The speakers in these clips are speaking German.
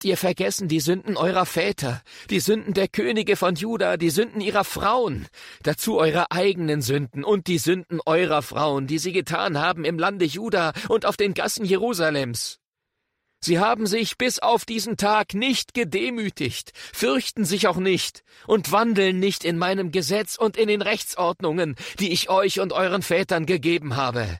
Habt ihr vergessen die Sünden eurer Väter, die Sünden der Könige von Juda, die Sünden ihrer Frauen, dazu eure eigenen Sünden und die Sünden eurer Frauen, die sie getan haben im Lande Juda und auf den Gassen Jerusalems? Sie haben sich bis auf diesen Tag nicht gedemütigt, fürchten sich auch nicht und wandeln nicht in meinem Gesetz und in den Rechtsordnungen, die ich euch und euren Vätern gegeben habe.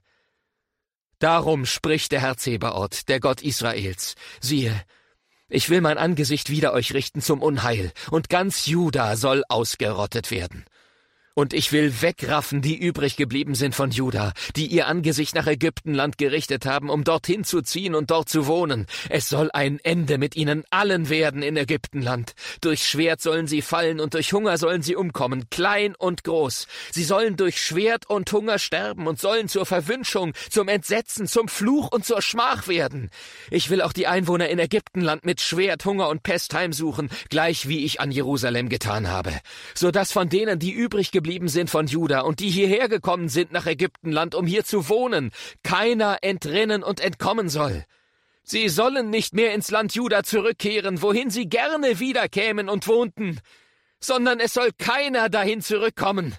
Darum spricht der Herr Zebaoth, der Gott Israels: Siehe, ich will mein Angesicht wider euch richten zum Unheil, und ganz Juda soll ausgerottet werden. Und ich will wegraffen, die übrig geblieben sind von Juda, die ihr Angesicht nach Ägyptenland gerichtet haben, um dorthin zu ziehen und dort zu wohnen. Es soll ein Ende mit ihnen allen werden in Ägyptenland. Durch Schwert sollen sie fallen und durch Hunger sollen sie umkommen, klein und groß. Sie sollen durch Schwert und Hunger sterben und sollen zur Verwünschung, zum Entsetzen, zum Fluch und zur Schmach werden. Ich will auch die Einwohner in Ägyptenland mit Schwert, Hunger und Pest heimsuchen, gleich wie ich an Jerusalem getan habe, so dass von denen, die übrig geblieben sind von Juda und die hierher gekommen sind nach Ägyptenland, um hier zu wohnen, keiner entrinnen und entkommen soll. Sie sollen nicht mehr ins Land Juda zurückkehren, wohin sie gerne wiederkämen und wohnten, sondern es soll keiner dahin zurückkommen,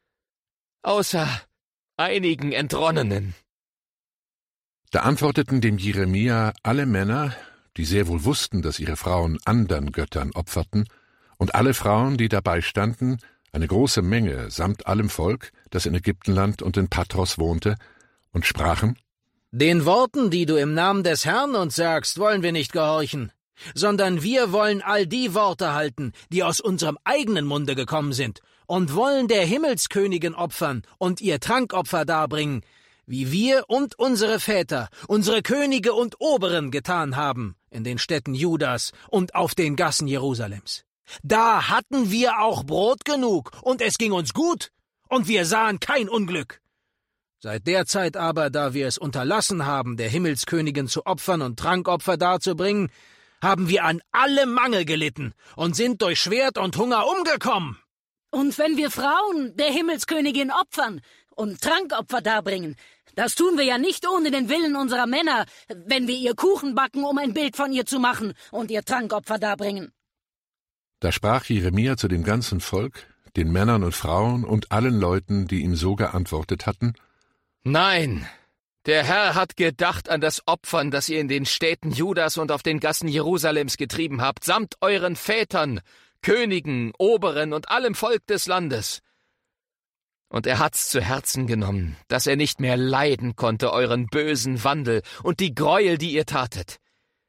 außer einigen Entronnenen. Da antworteten dem Jeremia alle Männer, die sehr wohl wussten, dass ihre Frauen andern Göttern opferten, und alle Frauen, die dabei standen, eine große Menge samt allem Volk, das in Ägyptenland und in Patros wohnte, und sprachen: Den Worten, die du im Namen des Herrn uns sagst, wollen wir nicht gehorchen, sondern wir wollen all die Worte halten, die aus unserem eigenen Munde gekommen sind, und wollen der Himmelskönigin opfern und ihr Trankopfer darbringen, wie wir und unsere Väter, unsere Könige und Oberen getan haben, in den Städten Judas und auf den Gassen Jerusalems. Da hatten wir auch Brot genug, und es ging uns gut, und wir sahen kein Unglück. Seit der Zeit aber, da wir es unterlassen haben, der Himmelskönigin zu opfern und Trankopfer darzubringen, haben wir an allem Mangel gelitten und sind durch Schwert und Hunger umgekommen. Und wenn wir Frauen der Himmelskönigin opfern und Trankopfer darbringen, das tun wir ja nicht ohne den Willen unserer Männer, wenn wir ihr Kuchen backen, um ein Bild von ihr zu machen und ihr Trankopfer darbringen. Da sprach Jeremia zu dem ganzen Volk, den Männern und Frauen und allen Leuten, die ihm so geantwortet hatten: Nein, der Herr hat gedacht an das Opfern, das ihr in den Städten Judas und auf den Gassen Jerusalems getrieben habt, samt euren Vätern, Königen, Oberen und allem Volk des Landes. Und er hat's zu Herzen genommen, dass er nicht mehr leiden konnte euren bösen Wandel und die Gräuel, die ihr tatet.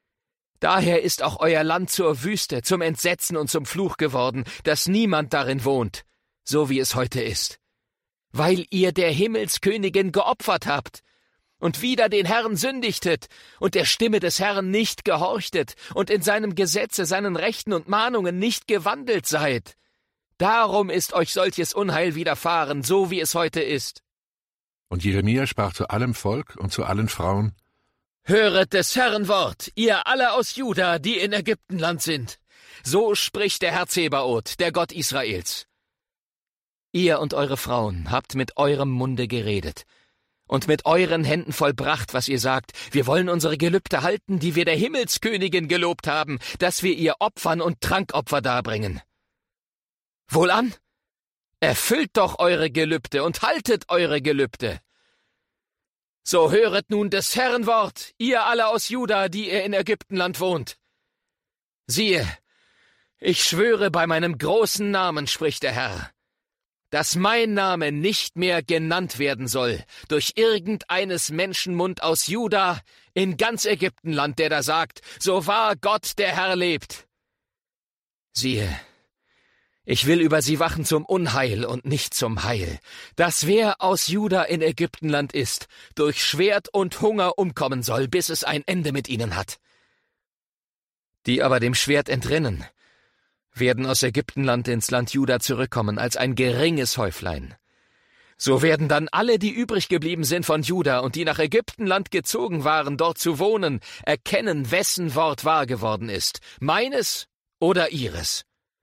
Daher ist auch euer Land zur Wüste, zum Entsetzen und zum Fluch geworden, dass niemand darin wohnt, so wie es heute ist. Weil ihr der Himmelskönigin geopfert habt und wider den Herrn sündigtet und der Stimme des Herrn nicht gehorchtet und in seinem Gesetze, seinen Rechten und Mahnungen nicht gewandelt seid. Darum ist euch solches Unheil widerfahren, so wie es heute ist. Und Jeremia sprach zu allem Volk und zu allen Frauen: Höret des Herrn Wort, ihr alle aus Juda, die in Ägyptenland sind. So spricht der Herr Zebaoth, der Gott Israels. Ihr und eure Frauen habt mit eurem Munde geredet und mit euren Händen vollbracht, was ihr sagt. Wir wollen unsere Gelübde halten, die wir der Himmelskönigin gelobt haben, dass wir ihr Opfern und Trankopfer darbringen. Wohlan, erfüllt doch eure Gelübde und haltet eure Gelübde. So höret nun des Herrn Wort, ihr alle aus Juda, die ihr in Ägyptenland wohnt. Siehe, ich schwöre bei meinem großen Namen, spricht der Herr, dass mein Name nicht mehr genannt werden soll durch irgendeines Menschen Mund aus Juda in ganz Ägyptenland, der da sagt, so wahr Gott der Herr lebt. Siehe, ich will über sie wachen zum Unheil und nicht zum Heil, dass wer aus Juda in Ägyptenland ist, durch Schwert und Hunger umkommen soll, bis es ein Ende mit ihnen hat. Die aber dem Schwert entrinnen, werden aus Ägyptenland ins Land Juda zurückkommen als ein geringes Häuflein. So werden dann alle, die übrig geblieben sind von Juda und die nach Ägyptenland gezogen waren, dort zu wohnen, erkennen, wessen Wort wahr geworden ist, meines oder ihres.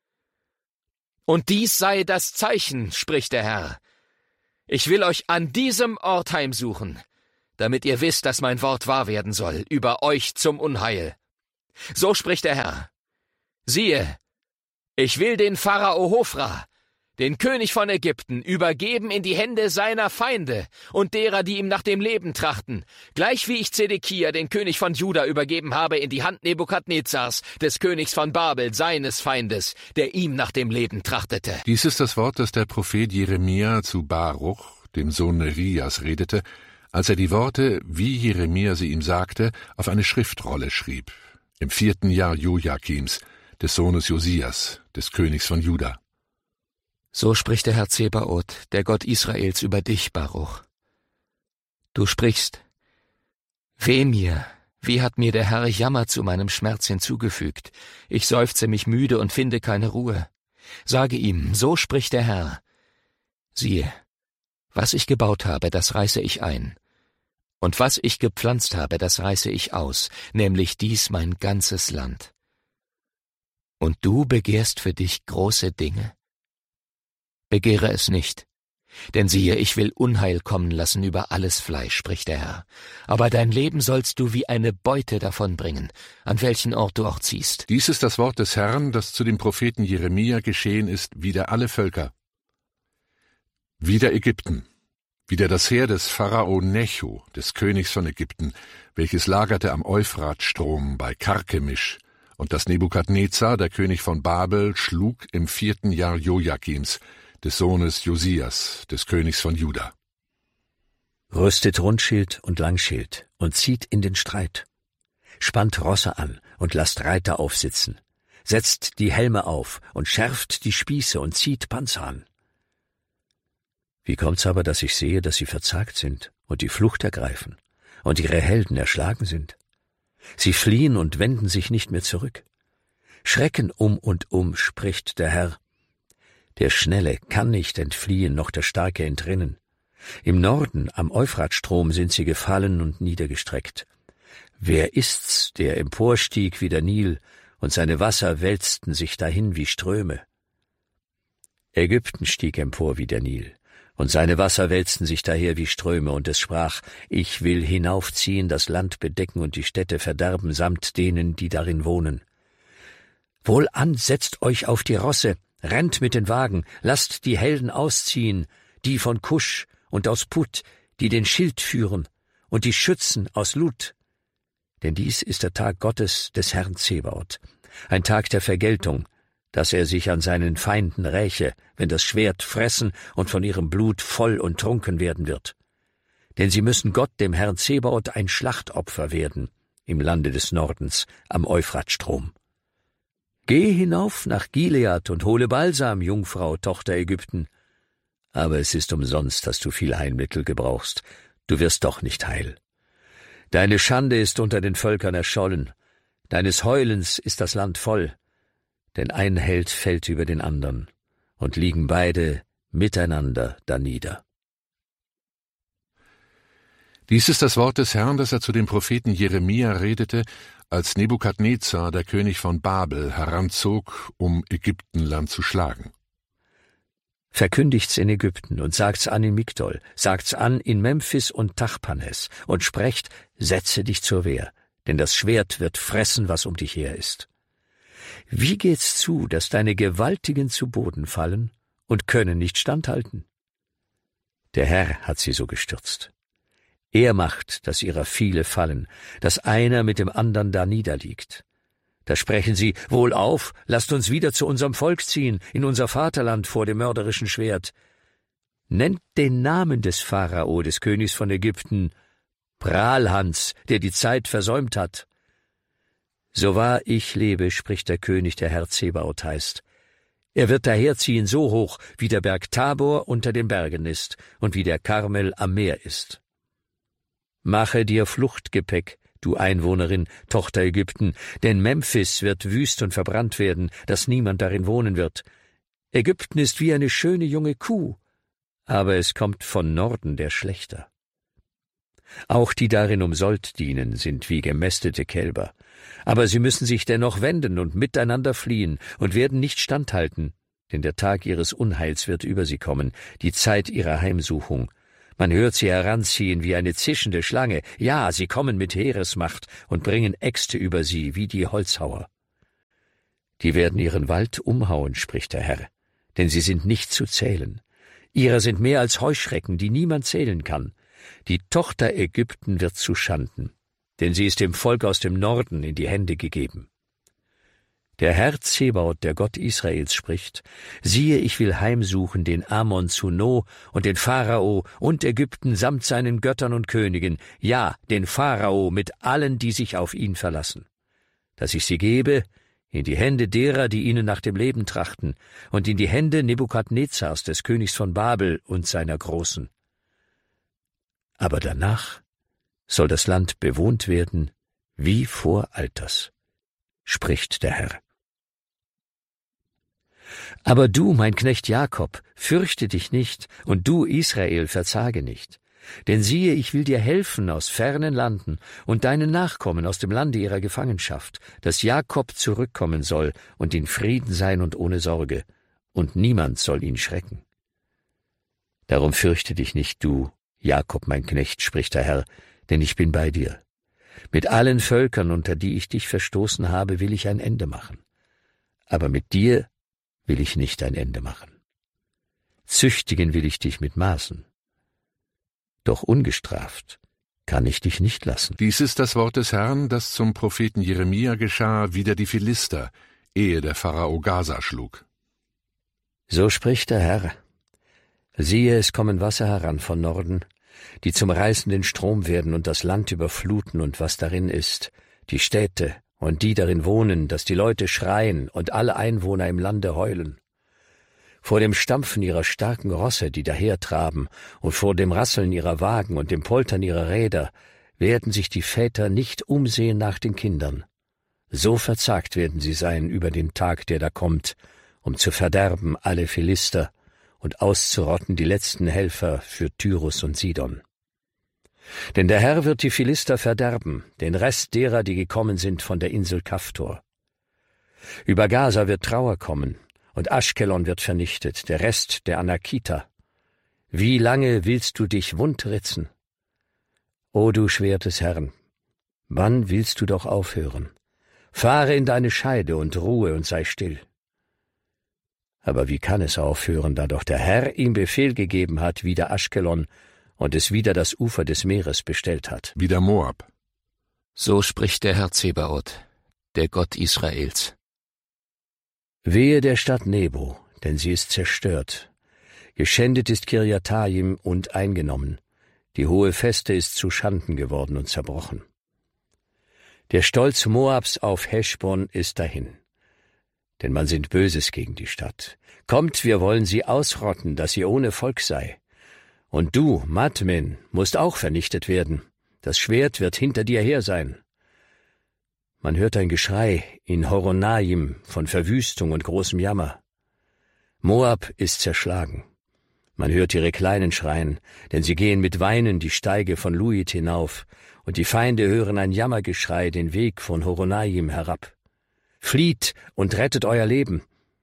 Und dies sei das Zeichen, spricht der Herr. Ich will euch an diesem Ort heimsuchen, damit ihr wisst, dass mein Wort wahr werden soll, über euch zum Unheil. So spricht der Herr. Siehe, ich will den Pharao Hofra, den König von Ägypten, übergeben in die Hände seiner Feinde und derer, die ihm nach dem Leben trachten, gleich wie ich Zedekia, den König von Juda, übergeben habe in die Hand Nebukadnezars, des Königs von Babel, seines Feindes, der ihm nach dem Leben trachtete. Dies ist das Wort, das der Prophet Jeremia zu Baruch, dem Sohn Nerias, redete, als er die Worte, wie Jeremia sie ihm sagte, auf eine Schriftrolle schrieb, im 4. Jahr Joachims, des Sohnes Josias, des Königs von Juda. So spricht der Herr Zebaoth, der Gott Israels, über dich, Baruch. Du sprichst, weh mir, wie hat mir der Herr Jammer zu meinem Schmerz hinzugefügt. Ich seufze mich müde und finde keine Ruhe. Sage ihm, so spricht der Herr. Siehe, was ich gebaut habe, das reiße ich ein. Und was ich gepflanzt habe, das reiße ich aus, nämlich dies mein ganzes Land. Und du begehrst für dich große Dinge? Begehre es nicht, denn siehe, ich will Unheil kommen lassen über alles Fleisch, spricht der Herr. Aber dein Leben sollst du wie eine Beute davonbringen, an welchen Ort du auch ziehst. Dies ist das Wort des Herrn, das zu dem Propheten Jeremia geschehen ist, wider alle Völker. Wider Ägypten, wider das Heer des Pharao Necho, des Königs von Ägypten, welches lagerte am Euphratstrom bei Karkemisch, und das Nebukadnezar, der König von Babel, schlug im 4. Jahr Joachims, des Sohnes Josias, des Königs von Juda. Rüstet Rundschild und Langschild und zieht in den Streit. Spannt Rosse an und lasst Reiter aufsitzen. Setzt die Helme auf und schärft die Spieße und zieht Panzer an. Wie kommt's aber, dass ich sehe, dass sie verzagt sind und die Flucht ergreifen und ihre Helden erschlagen sind? Sie fliehen und wenden sich nicht mehr zurück. Schrecken und spricht der Herr. Der Schnelle kann nicht entfliehen, noch der Starke entrinnen. Im Norden, am Euphratstrom, sind sie gefallen und niedergestreckt. Wer ist's, der emporstieg wie der Nil, und seine Wasser wälzten sich dahin wie Ströme? Ägypten stieg empor wie der Nil, und seine Wasser wälzten sich daher wie Ströme, und es sprach, ich will hinaufziehen, das Land bedecken und die Städte verderben, samt denen, die darin wohnen. Wohlan, setzt euch auf die Rosse, rennt mit den Wagen, lasst die Helden ausziehen, die von Kusch und aus Put, die den Schild führen, und die Schützen aus Lut. Denn dies ist der Tag Gottes, des Herrn Zebaoth, ein Tag der Vergeltung, dass er sich an seinen Feinden räche, wenn das Schwert fressen und von ihrem Blut voll und trunken werden wird. Denn sie müssen Gott, dem Herrn Zebaoth, ein Schlachtopfer werden, im Lande des Nordens, am Euphratstrom. Geh hinauf nach Gilead und hole Balsam, Jungfrau, Tochter Ägypten. Aber es ist umsonst, dass du viel Heilmittel gebrauchst. Du wirst doch nicht heil. Deine Schande ist unter den Völkern erschollen. Deines Heulens ist das Land voll. Denn ein Held fällt über den andern, und liegen beide miteinander danieder. Dies ist das Wort des Herrn, das er zu dem Propheten Jeremia redete, als Nebukadnezar, der König von Babel, heranzog, um Ägyptenland zu schlagen. Verkündigt's in Ägypten und sagt's an in Migdol, sagt's an in Memphis und Tachpanes und sprecht, setze dich zur Wehr, denn das Schwert wird fressen, was um dich her ist. Wie geht's zu, dass deine Gewaltigen zu Boden fallen und können nicht standhalten? Der Herr hat sie so gestürzt. Er macht, dass ihrer viele fallen, dass einer mit dem andern da niederliegt. Da sprechen sie, wohlauf, lasst uns wieder zu unserem Volk ziehen, in unser Vaterland vor dem mörderischen Schwert. Nennt den Namen des Pharao, des Königs von Ägypten, Prahlhans, der die Zeit versäumt hat. So wahr ich lebe, spricht der König, der Herr Zebaoth heißt. Er wird daherziehen so hoch, wie der Berg Tabor unter den Bergen ist und wie der Karmel am Meer ist. Mache dir Fluchtgepäck, du Einwohnerin, Tochter Ägypten, denn Memphis wird wüst und verbrannt werden, dass niemand darin wohnen wird. Ägypten ist wie eine schöne junge Kuh, aber es kommt von Norden der Schlächter. Auch die darin um Sold dienen, sind wie gemästete Kälber, aber sie müssen sich dennoch wenden und miteinander fliehen und werden nicht standhalten, denn der Tag ihres Unheils wird über sie kommen, die Zeit ihrer Heimsuchung. Man hört sie heranziehen wie eine zischende Schlange. Ja, sie kommen mit Heeresmacht und bringen Äxte über sie wie die Holzhauer. Die werden ihren Wald umhauen, spricht der Herr, denn sie sind nicht zu zählen. Ihrer sind mehr als Heuschrecken, die niemand zählen kann. Die Tochter Ägypten wird zu Schanden, denn sie ist dem Volk aus dem Norden in die Hände gegeben. Der Herr Zebaoth, der Gott Israels, spricht: Siehe, ich will heimsuchen den Amon zu No und den Pharao und Ägypten samt seinen Göttern und Königen, ja, den Pharao mit allen, die sich auf ihn verlassen, dass ich sie gebe in die Hände derer, die ihnen nach dem Leben trachten, und in die Hände Nebukadnezars, des Königs von Babel und seiner Großen. Aber danach soll das Land bewohnt werden wie vor Alters, spricht der Herr. Aber du, mein Knecht Jakob, fürchte dich nicht, und du, Israel, verzage nicht. Denn siehe, ich will dir helfen aus fernen Landen und deinen Nachkommen aus dem Lande ihrer Gefangenschaft, dass Jakob zurückkommen soll und in Frieden sein und ohne Sorge, und niemand soll ihn schrecken. Darum fürchte dich nicht, du, Jakob, mein Knecht, spricht der Herr, denn ich bin bei dir. Mit allen Völkern, unter die ich dich verstoßen habe, will ich ein Ende machen. Aber mit dir will ich nicht ein Ende machen. Züchtigen will ich dich mit Maßen. Doch ungestraft kann ich dich nicht lassen. Dies ist das Wort des Herrn, das zum Propheten Jeremia geschah, wider die Philister, ehe der Pharao Gaza schlug. So spricht der Herr: Siehe, es kommen Wasser heran von Norden, die zum reißenden Strom werden und das Land überfluten und was darin ist, die Städte und die darin wohnen, dass die Leute schreien und alle Einwohner im Lande heulen. Vor dem Stampfen ihrer starken Rosse, die dahertraben, und vor dem Rasseln ihrer Wagen und dem Poltern ihrer Räder, werden sich die Väter nicht umsehen nach den Kindern. So verzagt werden sie sein über den Tag, der da kommt, um zu verderben alle Philister und auszurotten die letzten Helfer für Tyrus und Sidon. Denn der Herr wird die Philister verderben, den Rest derer, die gekommen sind von der Insel Kaftor. Über Gaza wird Trauer kommen, und Aschkelon wird vernichtet, der Rest der Anakiter. Wie lange willst du dich wundritzen? O du Schwert des Herrn, wann willst du doch aufhören? Fahre in deine Scheide und ruhe und sei still. Aber wie kann es aufhören, da doch der Herr ihm Befehl gegeben hat, wider Aschkelon, und es wieder das Ufer des Meeres bestellt hat? Wider Moab. So spricht der Herr Zebaoth, der Gott Israels. Wehe der Stadt Nebo, denn sie ist zerstört. Geschändet ist Kirjataim und eingenommen. Die hohe Feste ist zu Schanden geworden und zerbrochen. Der Stolz Moabs auf Heschbon ist dahin. Denn man sinnt Böses gegen die Stadt. Kommt, wir wollen sie ausrotten, dass sie ohne Volk sei. Und du, Madmen, musst auch vernichtet werden. Das Schwert wird hinter dir her sein. Man hört ein Geschrei in Horonaim von Verwüstung und großem Jammer. Moab ist zerschlagen. Man hört ihre Kleinen schreien, denn sie gehen mit Weinen die Steige von Luit hinauf, und die Feinde hören ein Jammergeschrei den Weg von Horonaim herab. Flieht und rettet euer Leben.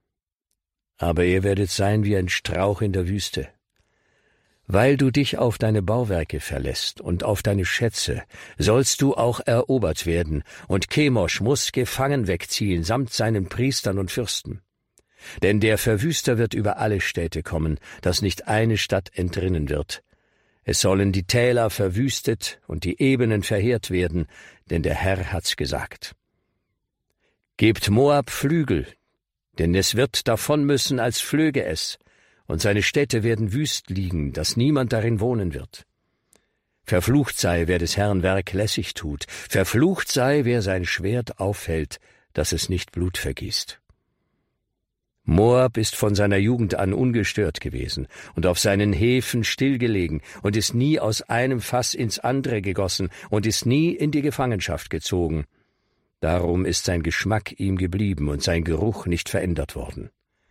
Aber ihr werdet sein wie ein Strauch in der Wüste. Weil du dich auf deine Bauwerke verlässt und auf deine Schätze, sollst du auch erobert werden, und Chemosh muss gefangen wegziehen, samt seinen Priestern und Fürsten. Denn der Verwüster wird über alle Städte kommen, dass nicht eine Stadt entrinnen wird. Es sollen die Täler verwüstet und die Ebenen verheert werden, denn der Herr hat's gesagt. Gebt Moab Flügel, denn es wird davon müssen, als flöge es, und seine Städte werden wüst liegen, dass niemand darin wohnen wird. Verflucht sei, wer des Herrn Werk lässig tut, verflucht sei, wer sein Schwert aufhält, dass es nicht Blut vergießt. Moab ist von seiner Jugend an ungestört gewesen und auf seinen Häfen stillgelegen und ist nie aus einem Fass ins andere gegossen und ist nie in die Gefangenschaft gezogen. Darum ist sein Geschmack ihm geblieben und sein Geruch nicht verändert worden.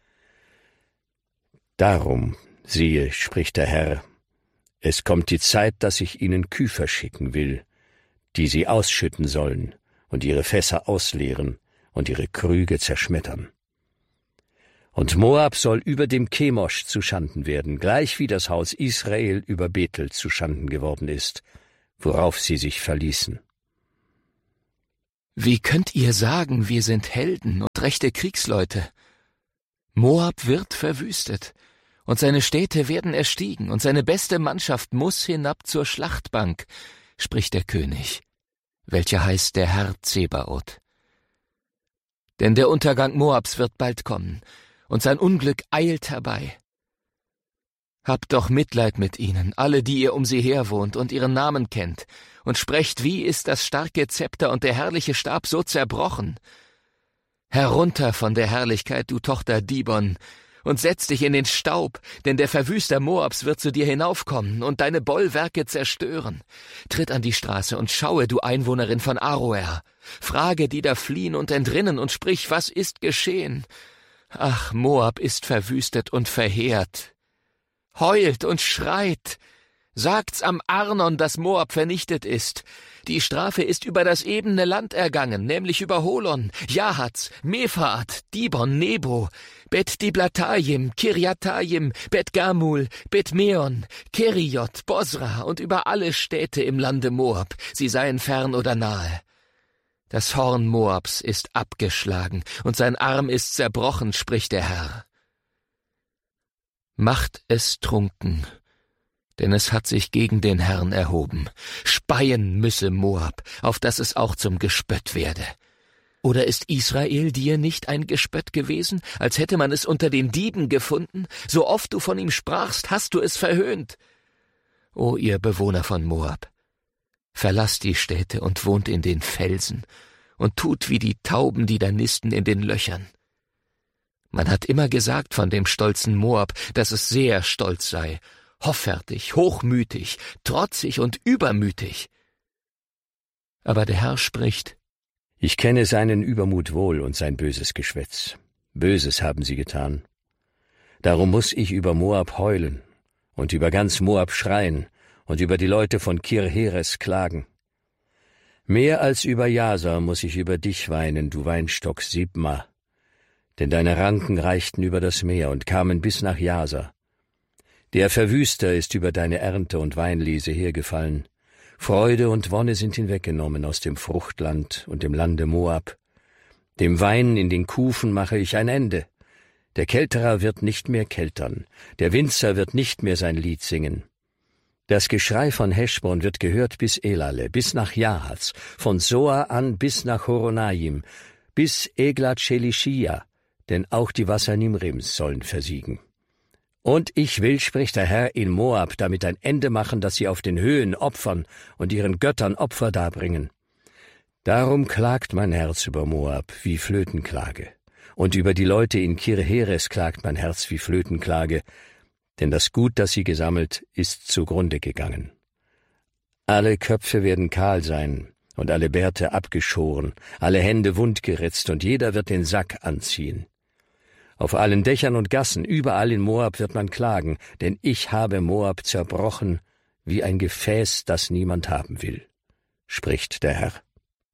Darum, siehe, spricht der Herr, es kommt die Zeit, dass ich ihnen Küfer schicken will, die sie ausschütten sollen und ihre Fässer ausleeren und ihre Krüge zerschmettern. Und Moab soll über dem Chemosh zuschanden werden, gleich wie das Haus Israel über Bethel zuschanden geworden ist, worauf sie sich verließen. Wie könnt ihr sagen, wir sind Helden und rechte Kriegsleute? Moab wird verwüstet, und seine Städte werden erstiegen, und seine beste Mannschaft muss hinab zur Schlachtbank, spricht der König, welcher heißt der Herr Zebaoth. Denn der Untergang Moabs wird bald kommen, und sein Unglück eilt herbei. Habt doch Mitleid mit ihnen, alle, die ihr um sie her wohnt und ihren Namen kennt, und sprecht, wie ist das starke Zepter und der herrliche Stab so zerbrochen? Herunter von der Herrlichkeit, du Tochter Dibon, und setz dich in den Staub, denn der Verwüster Moabs wird zu dir hinaufkommen und deine Bollwerke zerstören. Tritt an die Straße und schaue, du Einwohnerin von Aroer. Frage, die da fliehen und entrinnen, und sprich, was ist geschehen? Ach, Moab ist verwüstet und verheert. Heult und schreit. Sagt's am Arnon, dass Moab vernichtet ist. Die Strafe ist über das ebene Land ergangen, nämlich über Holon, Jahatz, Mephaath, Dibon, Nebo, Bet-Diblatayim, Kirjatayim, Bet-Gamul, Bet-Meon, Keriot, Bosra und über alle Städte im Lande Moab, sie seien fern oder nahe. Das Horn Moabs ist abgeschlagen, und sein Arm ist zerbrochen, spricht der Herr. Macht es trunken, denn es hat sich gegen den Herrn erhoben. Speien müsse Moab, auf dass es auch zum Gespött werde. Oder ist Israel dir nicht ein Gespött gewesen, als hätte man es unter den Dieben gefunden? So oft du von ihm sprachst, hast du es verhöhnt. O ihr Bewohner von Moab, verlasst die Städte und wohnt in den Felsen und tut wie die Tauben, die da nisten in den Löchern. Man hat immer gesagt von dem stolzen Moab, dass es sehr stolz sei, hoffärtig, hochmütig, trotzig und übermütig. Aber der Herr spricht: Ich kenne seinen Übermut wohl und sein böses Geschwätz. Böses haben sie getan. Darum muss ich über Moab heulen und über ganz Moab schreien und über die Leute von Kir-Heres klagen. Mehr als über Jaser muss ich über dich weinen, du Weinstock Sibma, denn deine Ranken reichten über das Meer und kamen bis nach Jaser. Der Verwüster ist über deine Ernte und Weinlese hergefallen. Freude und Wonne sind hinweggenommen aus dem Fruchtland und dem Lande Moab. Dem Wein in den Kufen mache ich ein Ende. Der Kelterer wird nicht mehr keltern, der Winzer wird nicht mehr sein Lied singen. Das Geschrei von Heschbon wird gehört bis Elale, bis nach Jahatz, von Soa an bis nach Horonaim, bis Eglat-Shelischia, denn auch die Wasser Nimrims sollen versiegen. Und ich will, spricht der Herr, in Moab damit ein Ende machen, dass sie auf den Höhen opfern und ihren Göttern Opfer darbringen. Darum klagt mein Herz über Moab wie Flötenklage, und über die Leute in Kir-Heres klagt mein Herz wie Flötenklage, denn das Gut, das sie gesammelt, ist zugrunde gegangen. Alle Köpfe werden kahl sein und alle Bärte abgeschoren, alle Hände wundgeritzt, und jeder wird den Sack anziehen. Auf allen Dächern und Gassen, überall in Moab wird man klagen, denn ich habe Moab zerbrochen wie ein Gefäß, das niemand haben will, spricht der Herr.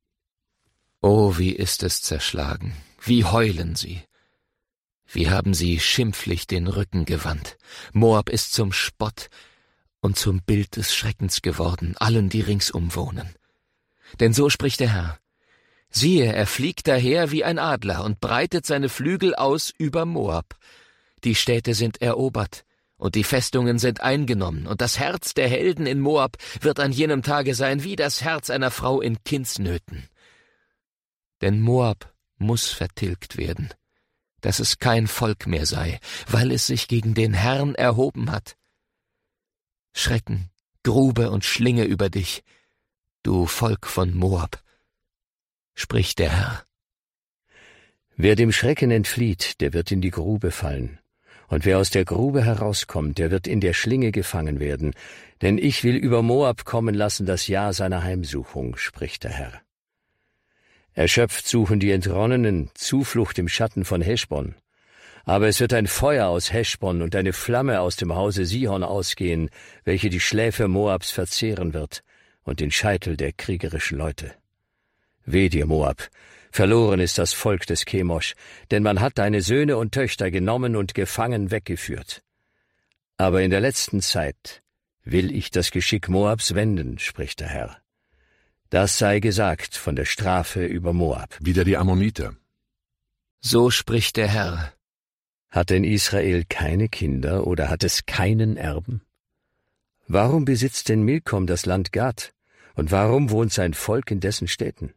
Oh, wie ist es zerschlagen, wie heulen sie. Wie haben sie schimpflich den Rücken gewandt. Moab ist zum Spott und zum Bild des Schreckens geworden, allen, die ringsum wohnen. Denn so spricht der Herr: Siehe, er fliegt daher wie ein Adler und breitet seine Flügel aus über Moab. Die Städte sind erobert, und die Festungen sind eingenommen, und das Herz der Helden in Moab wird an jenem Tage sein wie das Herz einer Frau in Kindsnöten. Denn Moab muss vertilgt werden, dass es kein Volk mehr sei, weil es sich gegen den Herrn erhoben hat. Schrecken, Grube und Schlinge über dich, du Volk von Moab, spricht der Herr. Wer dem Schrecken entflieht, der wird in die Grube fallen, und wer aus der Grube herauskommt, der wird in der Schlinge gefangen werden, denn ich will über Moab kommen lassen das Jahr seiner Heimsuchung, spricht der Herr. Erschöpft suchen die Entronnenen Zuflucht im Schatten von Heschbon. Aber es wird ein Feuer aus Heschbon und eine Flamme aus dem Hause Sihon ausgehen, welche die Schläfe Moabs verzehren wird und den Scheitel der kriegerischen Leute. Weh dir, Moab, Verloren ist das Volk des Chemosh, denn man hat deine Söhne und Töchter genommen und gefangen weggeführt. Aber in der letzten Zeit will ich das Geschick Moabs wenden, spricht der Herr. Das sei gesagt von der Strafe über Moab. Wieder die Ammoniter. So spricht der Herr. Hat denn Israel keine Kinder oder hat es keinen Erben? Warum besitzt denn Milkom das Land Gad, und warum wohnt sein Volk in dessen Städten?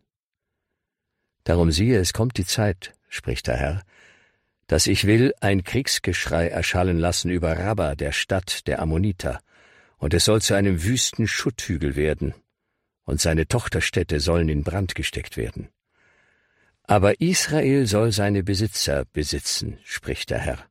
Darum siehe, es kommt die Zeit, spricht der Herr, dass ich will ein Kriegsgeschrei erschallen lassen über Rabba, der Stadt der Ammoniter, und es soll zu einem wüsten Schutthügel werden, und seine Tochterstädte sollen in Brand gesteckt werden. Aber Israel soll seine Besitzer besitzen, spricht der Herr.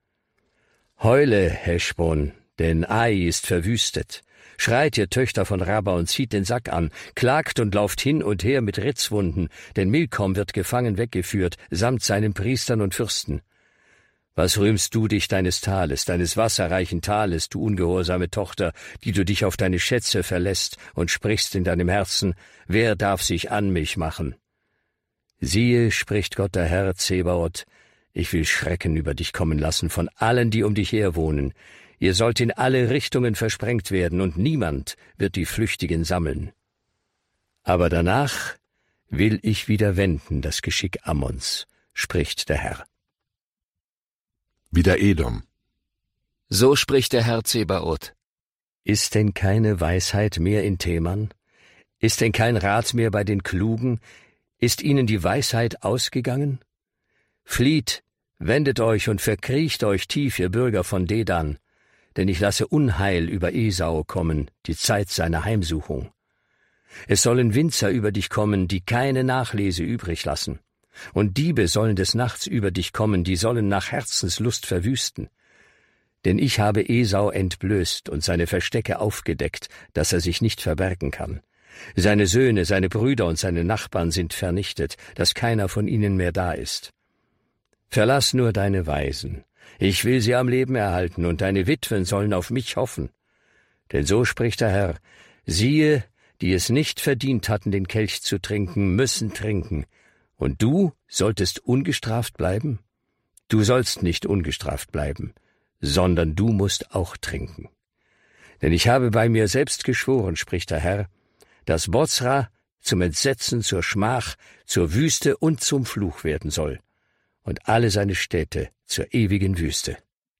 Heule, Heschbon, denn Ai ist verwüstet. Schreit, ihr Töchter von Rabba, und zieht den Sack an, klagt und lauft hin und her mit Ritzwunden, denn Milkom wird gefangen weggeführt, samt seinen Priestern und Fürsten. Was rühmst du dich deines Tales, deines wasserreichen Tales, du ungehorsame Tochter, die du dich auf deine Schätze verlässt und sprichst in deinem Herzen, wer darf sich an mich machen? Siehe, spricht Gott der Herr Zebaoth, ich will Schrecken über dich kommen lassen von allen, die um dich her wohnen. Ihr sollt in alle Richtungen versprengt werden, und niemand wird die Flüchtigen sammeln. Aber danach will ich wieder wenden das Geschick Ammons, spricht der Herr. Wieder Edom. So spricht der Herr Zebaoth. Ist denn keine Weisheit mehr in Teman? Ist denn kein Rat mehr bei den Klugen? Ist ihnen die Weisheit ausgegangen? Flieht, wendet euch und verkriecht euch tief, ihr Bürger von Dedan, denn ich lasse Unheil über Esau kommen, die Zeit seiner Heimsuchung. Es sollen Winzer über dich kommen, die keine Nachlese übrig lassen. Und Diebe sollen des Nachts über dich kommen, die sollen nach Herzenslust verwüsten. Denn ich habe Esau entblößt und seine Verstecke aufgedeckt, dass er sich nicht verbergen kann. Seine Söhne, seine Brüder und seine Nachbarn sind vernichtet, dass keiner von ihnen mehr da ist. Verlass nur deine Waisen. Ich will sie am Leben erhalten, und deine Witwen sollen auf mich hoffen. Denn so spricht der Herr, siehe, die es nicht verdient hatten, den Kelch zu trinken, müssen trinken. Und du solltest ungestraft bleiben? Du sollst nicht ungestraft bleiben, sondern du musst auch trinken. Denn ich habe bei mir selbst geschworen, spricht der Herr, dass Bozra zum Entsetzen, zur Schmach, zur Wüste und zum Fluch werden soll, und alle seine Städte zur ewigen Wüste.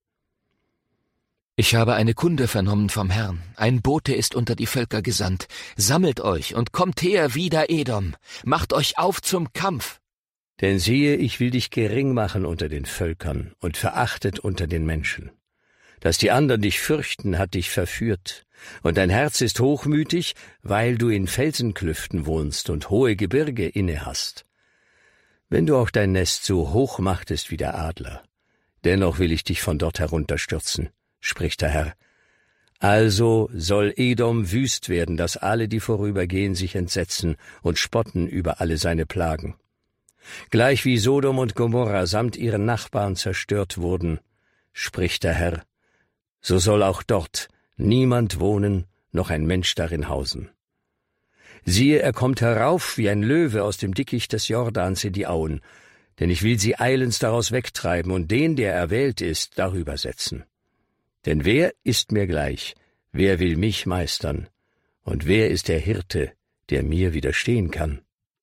Ich habe eine Kunde vernommen vom Herrn. Ein Bote ist unter die Völker gesandt. Sammelt euch und kommt her, wider Edom. Macht euch auf zum Kampf. Denn siehe, ich will dich gering machen unter den Völkern und verachtet unter den Menschen. Dass die anderen dich fürchten, hat dich verführt. Und dein Herz ist hochmütig, weil du in Felsenklüften wohnst und hohe Gebirge inne hast. Wenn du auch dein Nest so hoch machtest wie der Adler, dennoch will ich dich von dort herunterstürzen, spricht der Herr. Also soll Edom wüst werden, dass alle, die vorübergehen, sich entsetzen und spotten über alle seine Plagen. Gleich wie Sodom und Gomorra samt ihren Nachbarn zerstört wurden, spricht der Herr, so soll auch dort niemand wohnen, noch ein Mensch darin hausen. Siehe, er kommt herauf wie ein Löwe aus dem Dickicht des Jordans in die Auen, denn ich will sie eilends daraus wegtreiben und den, der erwählt ist, darüber setzen. Denn wer ist mir gleich, wer will mich meistern, und wer ist der Hirte, der mir widerstehen kann?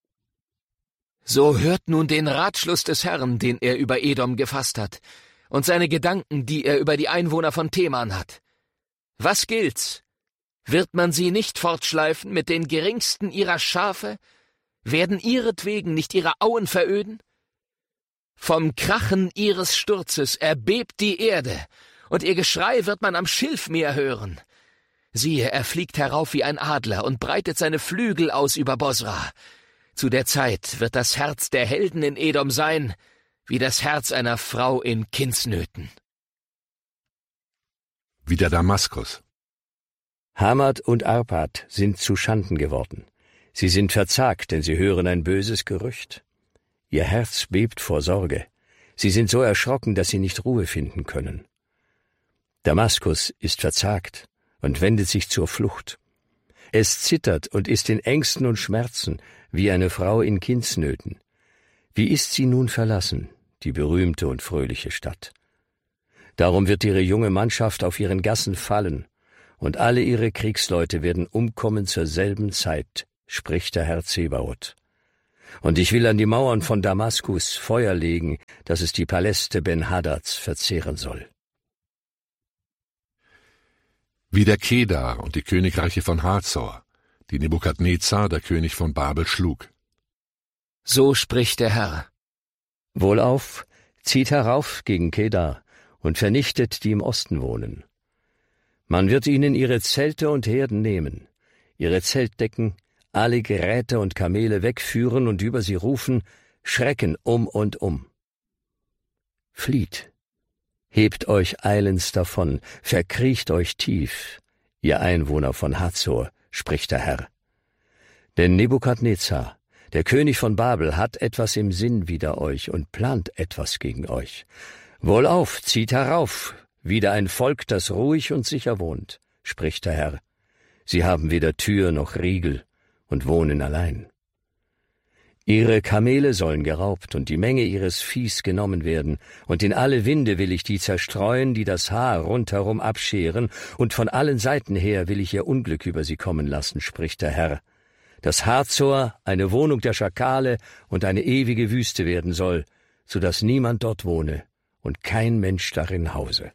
So hört nun den Ratschluss des Herrn, den er über Edom gefasst hat, und seine Gedanken, die er über die Einwohner von Teman hat. Was gilt's? Wird man sie nicht fortschleifen mit den geringsten ihrer Schafe? Werden ihretwegen nicht ihre Auen veröden? Vom Krachen ihres Sturzes erbebt die Erde, und ihr Geschrei wird man am Schilfmeer hören. Siehe, er fliegt herauf wie ein Adler und breitet seine Flügel aus über Bosra. Zu der Zeit wird das Herz der Helden in Edom sein, wie das Herz einer Frau in Kindsnöten. Wieder Damaskus. Hamad und Arpad sind zu Schanden geworden. Sie sind verzagt, denn sie hören ein böses Gerücht. Ihr Herz bebt vor Sorge. Sie sind so erschrocken, dass sie nicht Ruhe finden können. Damaskus ist verzagt und wendet sich zur Flucht. Es zittert und ist in Ängsten und Schmerzen, wie eine Frau in Kindsnöten. Wie ist sie nun verlassen, die berühmte und fröhliche Stadt? Darum wird ihre junge Mannschaft auf ihren Gassen fallen, und alle ihre Kriegsleute werden umkommen zur selben Zeit, spricht der Herr Zebaoth. Und ich will an die Mauern von Damaskus Feuer legen, dass es die Paläste Ben-Hadads verzehren soll. Wieder Kedar und die Königreiche von Hazor, die Nebukadnezar, der König von Babel, schlug. So spricht der Herr. Wohlauf, zieht herauf gegen Kedar und vernichtet, die im Osten wohnen. Man wird ihnen ihre Zelte und Herden nehmen, ihre Zeltdecken, alle Geräte und Kamele wegführen und über sie rufen, Schrecken um und um. Flieht, hebt euch eilends davon, verkriecht euch tief, ihr Einwohner von Hazor, spricht der Herr. Denn Nebukadnezar, der König von Babel, hat etwas im Sinn wider euch und plant etwas gegen euch. Wohlauf, zieht herauf, wieder ein Volk, das ruhig und sicher wohnt, spricht der Herr. Sie haben weder Tür noch Riegel und wohnen allein. Ihre Kamele sollen geraubt und die Menge ihres Viehs genommen werden, und in alle Winde will ich die zerstreuen, die das Haar rundherum abscheren, und von allen Seiten her will ich ihr Unglück über sie kommen lassen, spricht der Herr. Dass Hazor eine Wohnung der Schakale und eine ewige Wüste werden soll, so dass niemand dort wohne und kein Mensch darin hause.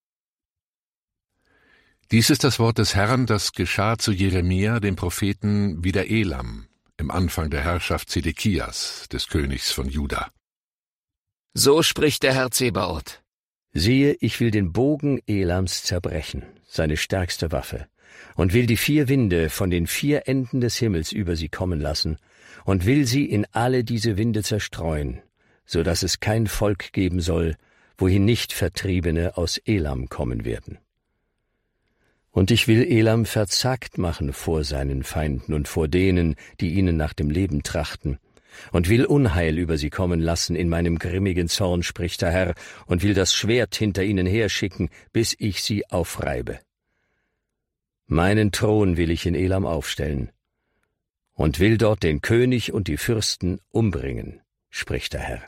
Dies ist das Wort des Herrn, das geschah zu Jeremia, dem Propheten, wider Elam, im Anfang der Herrschaft Zedekias, des Königs von Juda. So spricht der Herr Zebaoth. Siehe, ich will den Bogen Elams zerbrechen, seine stärkste Waffe, und will die 4 Winde von den 4 Enden des Himmels über sie kommen lassen, und will sie in alle diese Winde zerstreuen, so dass es kein Volk geben soll, wohin nicht Vertriebene aus Elam kommen werden. Und ich will Elam verzagt machen vor seinen Feinden und vor denen, die ihnen nach dem Leben trachten, und will Unheil über sie kommen lassen in meinem grimmigen Zorn, spricht der Herr, und will das Schwert hinter ihnen herschicken, bis ich sie aufreibe. Meinen Thron will ich in Elam aufstellen, und will dort den König und die Fürsten umbringen, spricht der Herr.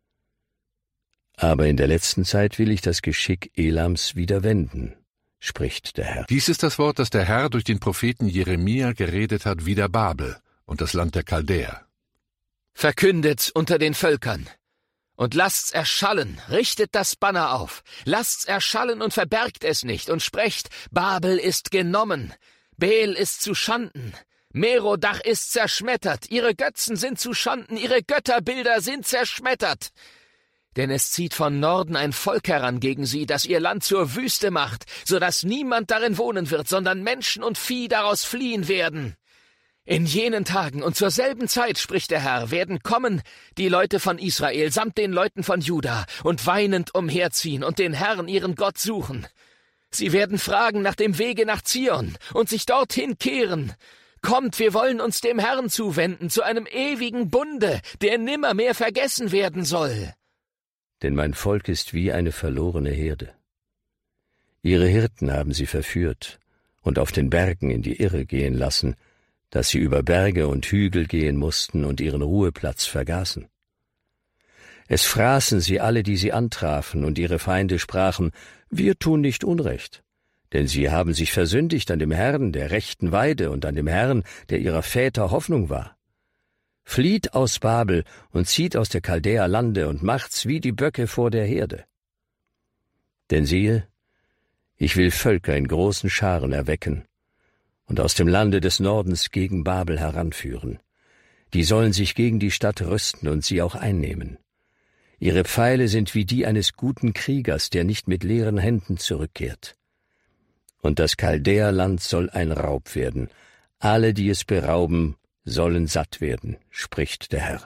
Aber in der letzten Zeit will ich das Geschick Elams wieder wenden, spricht der Herr. Dies ist das Wort, das der Herr durch den Propheten Jeremia geredet hat wider Babel und das Land der Chaldäer. Verkündet's unter den Völkern und lasst's erschallen, richtet das Banner auf, lasst's erschallen und verbergt es nicht und sprecht, Babel ist genommen, Bel ist zu Schanden, Merodach ist zerschmettert, ihre Götzen sind zu Schanden, ihre Götterbilder sind zerschmettert. Denn es zieht von Norden ein Volk heran gegen sie, das ihr Land zur Wüste macht, so dass niemand darin wohnen wird, sondern Menschen und Vieh daraus fliehen werden. In jenen Tagen und zur selben Zeit, spricht der Herr, werden kommen die Leute von Israel samt den Leuten von Juda und weinend umherziehen und den Herrn, ihren Gott, suchen. Sie werden fragen nach dem Wege nach Zion und sich dorthin kehren. Kommt, wir wollen uns dem Herrn zuwenden, zu einem ewigen Bunde, der nimmermehr vergessen werden soll. Denn mein Volk ist wie eine verlorene Herde. Ihre Hirten haben sie verführt und auf den Bergen in die Irre gehen lassen, dass sie über Berge und Hügel gehen mussten und ihren Ruheplatz vergaßen. Es fraßen sie alle, die sie antrafen, und ihre Feinde sprachen, wir tun nicht Unrecht, denn sie haben sich versündigt an dem Herrn der rechten Weide und an dem Herrn, der ihrer Väter Hoffnung war. Flieht aus Babel und zieht aus der Chaldäer Lande und macht's wie die Böcke vor der Herde. Denn siehe, ich will Völker in großen Scharen erwecken und aus dem Lande des Nordens gegen Babel heranführen. Die sollen sich gegen die Stadt rüsten und sie auch einnehmen. Ihre Pfeile sind wie die eines guten Kriegers, der nicht mit leeren Händen zurückkehrt. Und das Chaldäerland soll ein Raub werden. Alle, die es berauben, sollen satt werden, spricht der Herr.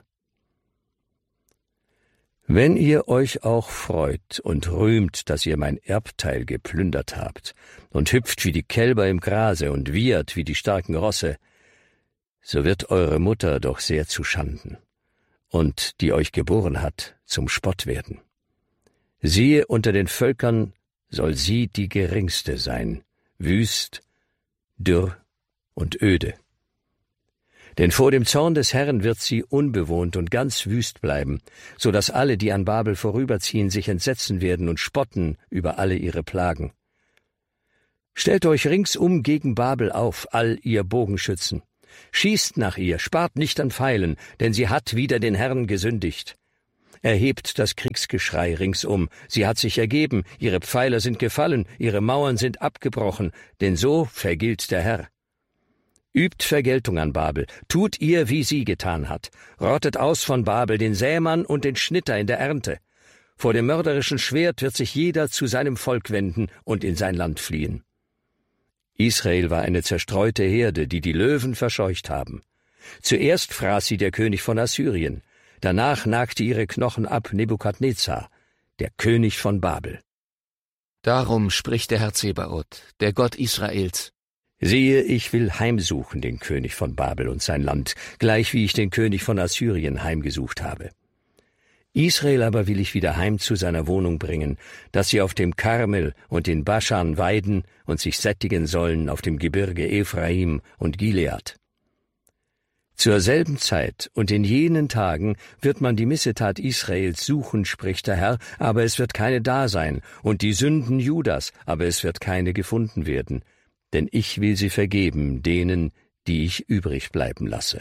Wenn ihr euch auch freut und rühmt, dass ihr mein Erbteil geplündert habt, und hüpft wie die Kälber im Grase und wiehert wie die starken Rosse, so wird eure Mutter doch sehr zuschanden, und die euch geboren hat, zum Spott werden. Siehe, unter den Völkern soll sie die geringste sein, wüst, dürr und öde. Denn vor dem Zorn des Herrn wird sie unbewohnt und ganz wüst bleiben, so dass alle, die an Babel vorüberziehen, sich entsetzen werden und spotten über alle ihre Plagen. Stellt euch ringsum gegen Babel auf, all ihr Bogenschützen. Schießt nach ihr, spart nicht an Pfeilen, denn sie hat wider den Herrn gesündigt. Erhebt das Kriegsgeschrei ringsum, sie hat sich ergeben, ihre Pfeiler sind gefallen, ihre Mauern sind abgebrochen, denn so vergilt der Herr. Übt Vergeltung an Babel, tut ihr, wie sie getan hat. Rottet aus von Babel den Sämann und den Schnitter in der Ernte. Vor dem mörderischen Schwert wird sich jeder zu seinem Volk wenden und in sein Land fliehen. Israel war eine zerstreute Herde, die Löwen verscheucht haben. Zuerst fraß sie der König von Assyrien, danach nagte ihre Knochen ab Nebukadnezar, der König von Babel. Darum spricht der Herr Zebaoth, der Gott Israels. Siehe, ich will heimsuchen den König von Babel und sein Land, gleich wie ich den König von Assyrien heimgesucht habe. Israel aber will ich wieder heim zu seiner Wohnung bringen, dass sie auf dem Karmel und in Baschan weiden und sich sättigen sollen auf dem Gebirge Ephraim und Gilead. Zur selben Zeit und in jenen Tagen wird man die Missetat Israels suchen, spricht der Herr, aber es wird keine da sein, und die Sünden Judas, aber es wird keine gefunden werden, denn ich will sie vergeben denen, die ich übrig bleiben lasse.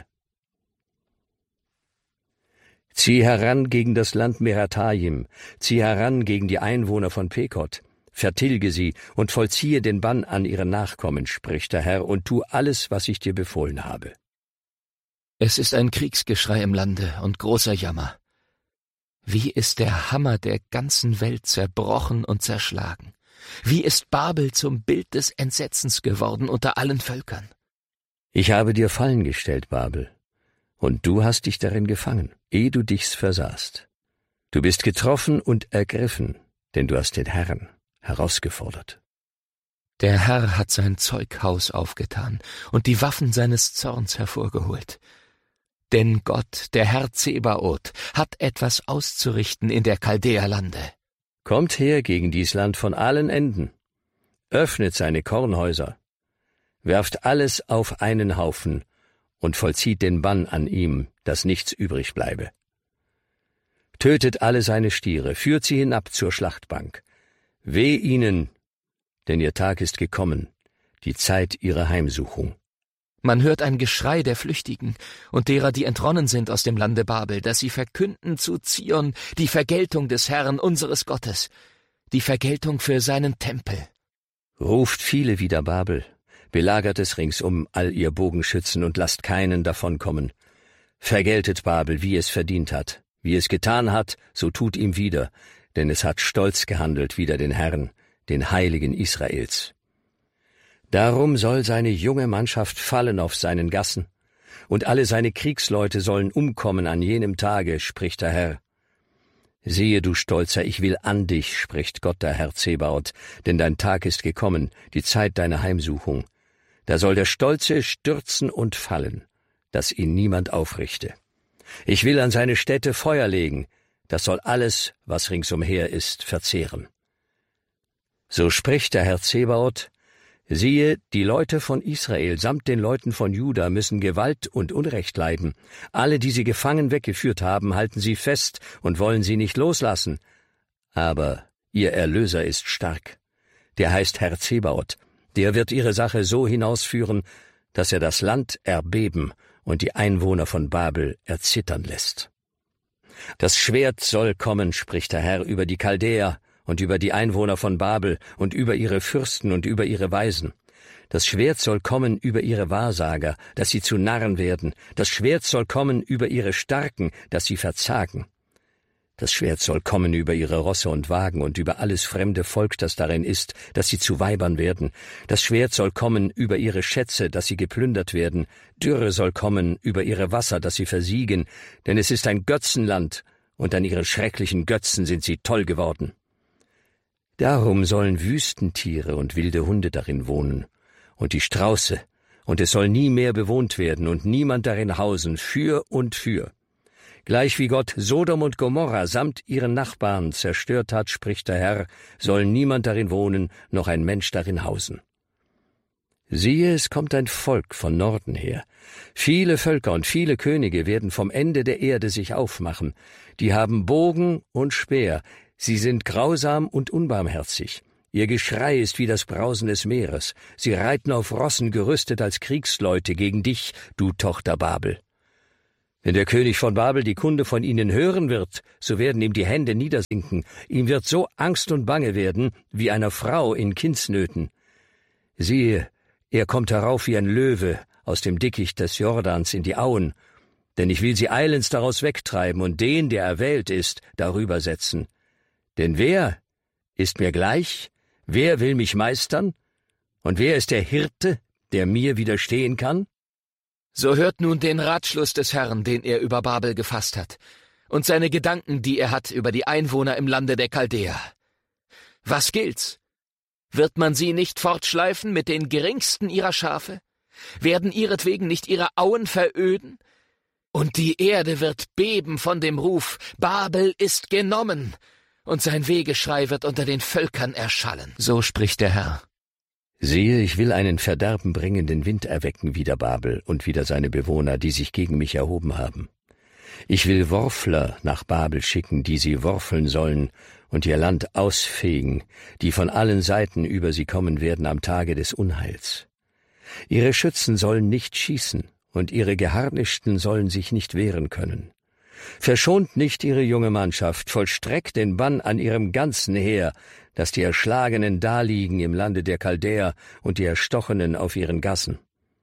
Zieh heran gegen das Land Merathaim, zieh heran gegen die Einwohner von Pekod, vertilge sie und vollziehe den Bann an ihre Nachkommen, spricht der Herr, und tu alles, was ich dir befohlen habe. Es ist ein Kriegsgeschrei im Lande und großer Jammer. Wie ist der Hammer der ganzen Welt zerbrochen und zerschlagen? Wie ist Babel zum Bild des Entsetzens geworden unter allen Völkern? Ich habe dir Fallen gestellt, Babel, und du hast dich darin gefangen, ehe du dich's versahst. Du bist getroffen und ergriffen, denn du hast den Herrn herausgefordert. Der Herr hat sein Zeughaus aufgetan und die Waffen seines Zorns hervorgeholt. Denn Gott, der Herr Zebaoth, hat etwas auszurichten in der Chaldäerlande. Kommt her gegen dies Land von allen Enden, öffnet seine Kornhäuser, werft alles auf einen Haufen und vollzieht den Bann an ihm, dass nichts übrig bleibe. Tötet alle seine Stiere, führt sie hinab zur Schlachtbank. Weh ihnen, denn ihr Tag ist gekommen, die Zeit ihrer Heimsuchung. Man hört ein Geschrei der Flüchtigen und derer, die entronnen sind aus dem Lande Babel, dass sie verkünden zu Zion die Vergeltung des Herrn, unseres Gottes, die Vergeltung für seinen Tempel. Ruft viele wider Babel, belagert es ringsum all ihr Bogenschützen und lasst keinen davonkommen. Vergeltet Babel, wie es verdient hat. Wie es getan hat, so tut ihm wieder, denn es hat stolz gehandelt wider den Herrn, den Heiligen Israels. Darum soll seine junge Mannschaft fallen auf seinen Gassen, und alle seine Kriegsleute sollen umkommen an jenem Tage, spricht der Herr. Siehe, du Stolzer, ich will an dich, spricht Gott, der Herr Zebaoth, denn dein Tag ist gekommen, die Zeit deiner Heimsuchung. Da soll der Stolze stürzen und fallen, dass ihn niemand aufrichte. Ich will an seine Städte Feuer legen, das soll alles, was ringsumher ist, verzehren. So spricht der Herr Zebaoth, siehe, die Leute von Israel samt den Leuten von Juda müssen Gewalt und Unrecht leiden. Alle, die sie gefangen weggeführt haben, halten sie fest und wollen sie nicht loslassen. Aber ihr Erlöser ist stark. Der heißt Herr Zebaoth. Der wird ihre Sache so hinausführen, dass er das Land erbeben und die Einwohner von Babel erzittern lässt. Das Schwert soll kommen, spricht der Herr, über die Chaldäer und über die Einwohner von Babel und über ihre Fürsten und über ihre Weisen. Das Schwert soll kommen über ihre Wahrsager, dass sie zu Narren werden. Das Schwert soll kommen über ihre Starken, dass sie verzagen. Das Schwert soll kommen über ihre Rosse und Wagen und über alles fremde Volk, das darin ist, dass sie zu Weibern werden. Das Schwert soll kommen über ihre Schätze, dass sie geplündert werden. Dürre soll kommen über ihre Wasser, dass sie versiegen. Denn es ist ein Götzenland, und an ihren schrecklichen Götzen sind sie toll geworden. Darum sollen Wüstentiere und wilde Hunde darin wohnen, und die Strauße, und es soll nie mehr bewohnt werden und niemand darin hausen, für und für. Gleich wie Gott Sodom und Gomorra samt ihren Nachbarn zerstört hat, spricht der Herr, soll niemand darin wohnen, noch ein Mensch darin hausen. Siehe, es kommt ein Volk von Norden her. Viele Völker und viele Könige werden vom Ende der Erde sich aufmachen. Die haben Bogen und Speer. Sie sind grausam und unbarmherzig. Ihr Geschrei ist wie das Brausen des Meeres. Sie reiten auf Rossen gerüstet als Kriegsleute gegen dich, du Tochter Babel. Wenn der König von Babel die Kunde von ihnen hören wird, so werden ihm die Hände niedersinken. Ihm wird so Angst und Bange werden, wie einer Frau in Kindsnöten. Siehe, er kommt herauf wie ein Löwe aus dem Dickicht des Jordans in die Auen, denn ich will sie eilends daraus wegtreiben und den, der erwählt ist, darüber setzen. Denn wer ist mir gleich? Wer will mich meistern? Und wer ist der Hirte, der mir widerstehen kann? So hört nun den Ratschluss des Herrn, den er über Babel gefasst hat, und seine Gedanken, die er hat über die Einwohner im Lande der Chaldäer. Was gilt's? Wird man sie nicht fortschleifen mit den geringsten ihrer Schafe? Werden ihretwegen nicht ihre Auen veröden? Und die Erde wird beben von dem Ruf, Babel ist genommen, und sein Wehgeschrei wird unter den Völkern erschallen. So spricht der Herr. Siehe, ich will einen verderbenbringenden Wind erwecken wider Babel und wider seine Bewohner, die sich gegen mich erhoben haben. Ich will Worfler nach Babel schicken, die sie worfeln sollen und ihr Land ausfegen, die von allen Seiten über sie kommen werden am Tage des Unheils. Ihre Schützen sollen nicht schießen, und ihre Geharnischten sollen sich nicht wehren können. Verschont nicht ihre junge Mannschaft, vollstreckt den Bann an ihrem ganzen Heer, dass die Erschlagenen daliegen im Lande der Chaldäer und die Erstochenen auf ihren Gassen.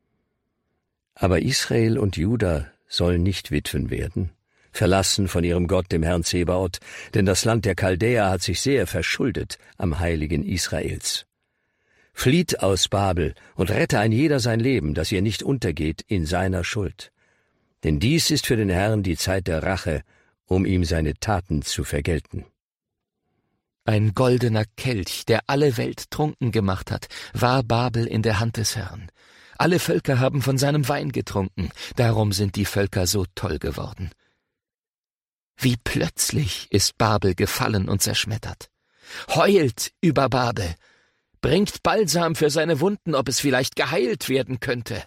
Aber Israel und Juda sollen nicht Witwen werden, verlassen von ihrem Gott, dem Herrn Zebaoth, denn das Land der Chaldäer hat sich sehr verschuldet am Heiligen Israels. Flieht aus Babel und rette ein jeder sein Leben, dass ihr nicht untergeht in seiner Schuld. Denn dies ist für den Herrn die Zeit der Rache, um ihm seine Taten zu vergelten. Ein goldener Kelch, der alle Welt trunken gemacht hat, war Babel in der Hand des Herrn. Alle Völker haben von seinem Wein getrunken, darum sind die Völker so toll geworden. Wie plötzlich ist Babel gefallen und zerschmettert. Heult über Babel, bringt Balsam für seine Wunden, ob es vielleicht geheilt werden könnte.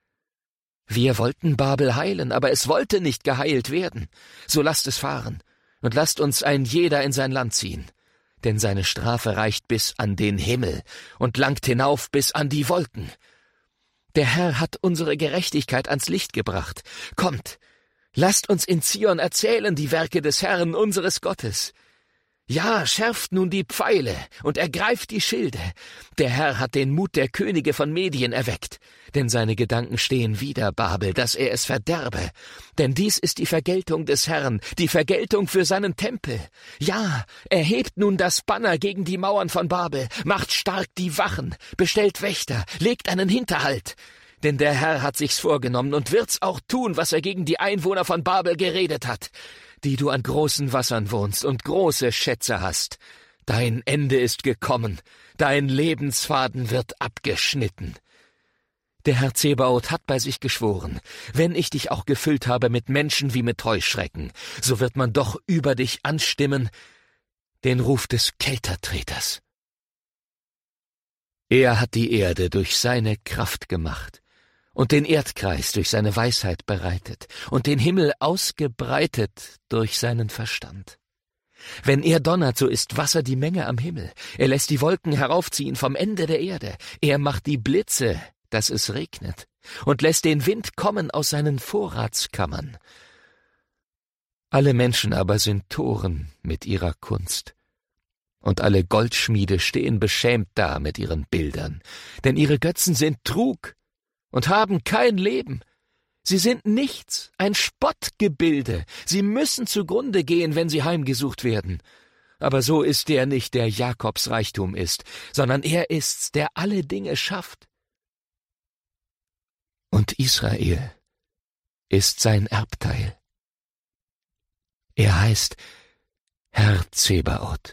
Wir wollten Babel heilen, aber es wollte nicht geheilt werden. So lasst es fahren und lasst uns ein jeder in sein Land ziehen. Denn seine Strafe reicht bis an den Himmel und langt hinauf bis an die Wolken. Der Herr hat unsere Gerechtigkeit ans Licht gebracht. Kommt, lasst uns in Zion erzählen die Werke des Herrn, unseres Gottes. Ja, schärft nun die Pfeile und ergreift die Schilde. Der Herr hat den Mut der Könige von Medien erweckt, denn seine Gedanken stehen wider Babel, dass er es verderbe. Denn dies ist die Vergeltung des Herrn, die Vergeltung für seinen Tempel. Ja, erhebt nun das Banner gegen die Mauern von Babel, macht stark die Wachen, bestellt Wächter, legt einen Hinterhalt. Denn der Herr hat sich's vorgenommen und wird's auch tun, was er gegen die Einwohner von Babel geredet hat, die du an großen Wassern wohnst und große Schätze hast. Dein Ende ist gekommen, dein Lebensfaden wird abgeschnitten. Der Herr Zebaoth hat bei sich geschworen, wenn ich dich auch gefüllt habe mit Menschen wie mit Heuschrecken, so wird man doch über dich anstimmen den Ruf des Keltertreters. Er hat die Erde durch seine Kraft gemacht und den Erdkreis durch seine Weisheit bereitet und den Himmel ausgebreitet durch seinen Verstand. Wenn er donnert, so ist Wasser die Menge am Himmel. Er lässt die Wolken heraufziehen vom Ende der Erde. Er macht die Blitze, dass es regnet, und lässt den Wind kommen aus seinen Vorratskammern. Alle Menschen aber sind Toren mit ihrer Kunst. Und alle Goldschmiede stehen beschämt da mit ihren Bildern, denn ihre Götzen sind Trug und haben kein Leben. Sie sind nichts, ein Spottgebilde. Sie müssen zugrunde gehen, wenn sie heimgesucht werden. Aber so ist der nicht, der Jakobs Reichtum ist, sondern er ist's, der alle Dinge schafft. Und Israel ist sein Erbteil. Er heißt Herr Zebaoth.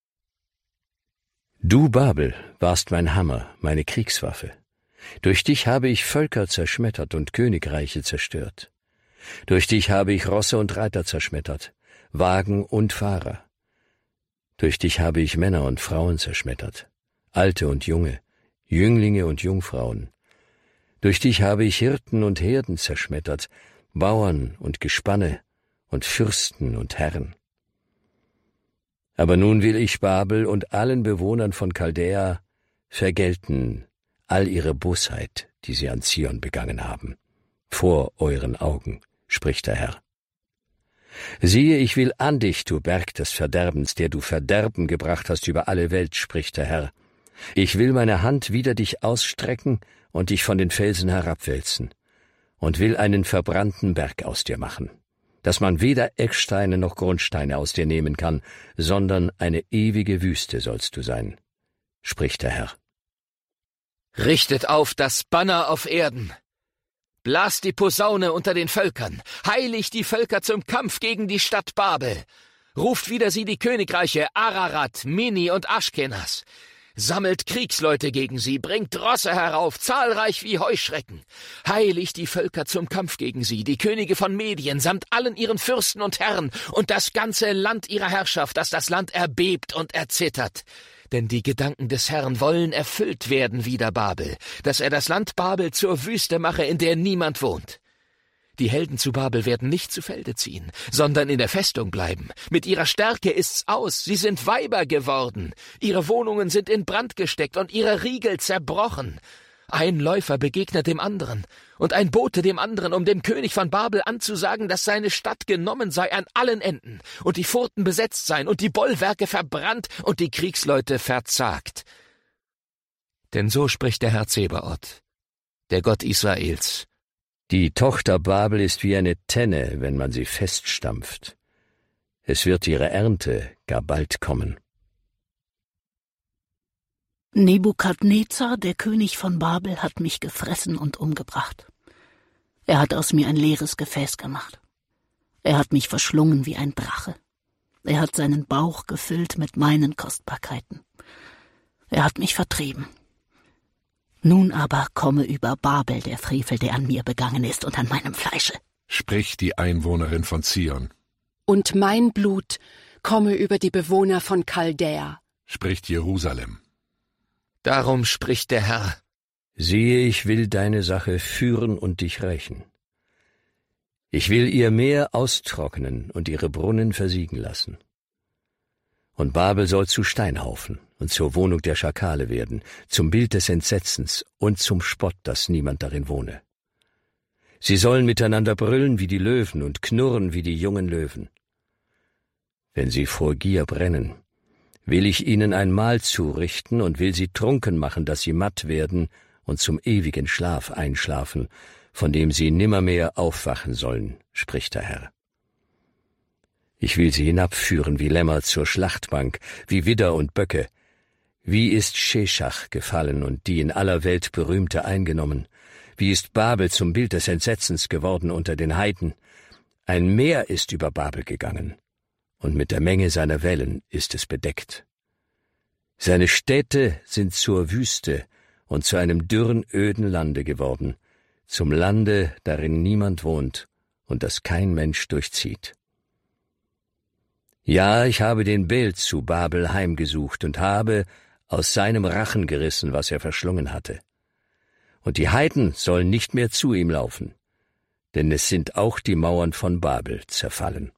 Du, Babel, warst mein Hammer, meine Kriegswaffe. Durch dich habe ich Völker zerschmettert und Königreiche zerstört. Durch dich habe ich Rosse und Reiter zerschmettert, Wagen und Fahrer. Durch dich habe ich Männer und Frauen zerschmettert, Alte und Junge, Jünglinge und Jungfrauen. Durch dich habe ich Hirten und Herden zerschmettert, Bauern und Gespanne und Fürsten und Herren. Aber nun will ich Babel und allen Bewohnern von Chaldäa vergelten all ihre Bosheit, die sie an Zion begangen haben, vor euren Augen, spricht der Herr. Siehe, ich will an dich, du Berg des Verderbens, der du Verderben gebracht hast über alle Welt, spricht der Herr. Ich will meine Hand wider dich ausstrecken und dich von den Felsen herabwälzen und will einen verbrannten Berg aus dir machen, dass man weder Ecksteine noch Grundsteine aus dir nehmen kann, sondern eine ewige Wüste sollst du sein, spricht der Herr. Richtet auf das Banner auf Erden. Blast die Posaune unter den Völkern. Heiligt die Völker zum Kampf gegen die Stadt Babel. Ruft wider sie die Königreiche Ararat, Mini und Aschkenas. Sammelt Kriegsleute gegen sie, bringt Rosse herauf, zahlreich wie Heuschrecken. Heiligt die Völker zum Kampf gegen sie, die Könige von Medien, samt allen ihren Fürsten und Herren und das ganze Land ihrer Herrschaft, dass das Land erbebt und erzittert. Denn die Gedanken des Herrn wollen erfüllt werden wider Babel, dass er das Land Babel zur Wüste mache, in der niemand wohnt. Die Helden zu Babel werden nicht zu Felde ziehen, sondern in der Festung bleiben. Mit ihrer Stärke ist's aus, sie sind Weiber geworden. Ihre Wohnungen sind in Brand gesteckt und ihre Riegel zerbrochen. Ein Läufer begegnet dem anderen und ein Bote dem anderen, um dem König von Babel anzusagen, dass seine Stadt genommen sei an allen Enden und die Pforten besetzt seien und die Bollwerke verbrannt und die Kriegsleute verzagt. Denn so spricht der Herr Zebaoth, der Gott Israels. Die Tochter Babel ist wie eine Tenne, wenn man sie feststampft. Es wird ihre Ernte gar bald kommen. Nebukadnezar, der König von Babel, hat mich gefressen und umgebracht. Er hat aus mir ein leeres Gefäß gemacht. Er hat mich verschlungen wie ein Drache. Er hat seinen Bauch gefüllt mit meinen Kostbarkeiten. Er hat mich vertrieben. Nun aber komme über Babel der Frevel, der an mir begangen ist und an meinem Fleische, spricht die Einwohnerin von Zion. Und mein Blut komme über die Bewohner von Chaldäa, spricht Jerusalem. Darum spricht der Herr. Siehe, ich will deine Sache führen und dich rächen. Ich will ihr Meer austrocknen und ihre Brunnen versiegen lassen. Und Babel soll zu Steinhaufen und zur Wohnung der Schakale werden, zum Bild des Entsetzens und zum Spott, dass niemand darin wohne. Sie sollen miteinander brüllen wie die Löwen und knurren wie die jungen Löwen. Wenn sie vor Gier brennen, will ich ihnen ein Mahl zurichten und will sie trunken machen, dass sie matt werden und zum ewigen Schlaf einschlafen, von dem sie nimmermehr aufwachen sollen, spricht der Herr. Ich will sie hinabführen wie Lämmer zur Schlachtbank, wie Widder und Böcke. Wie ist Sheshach gefallen und die in aller Welt berühmte eingenommen? Wie ist Babel zum Bild des Entsetzens geworden unter den Heiden? Ein Meer ist über Babel gegangen, und mit der Menge seiner Wellen ist es bedeckt. Seine Städte sind zur Wüste und zu einem dürren, öden Lande geworden, zum Lande, darin niemand wohnt und das kein Mensch durchzieht. Ja, ich habe den Bel zu Babel heimgesucht und habe aus seinem Rachen gerissen, was er verschlungen hatte. Und die Heiden sollen nicht mehr zu ihm laufen, denn es sind auch die Mauern von Babel zerfallen.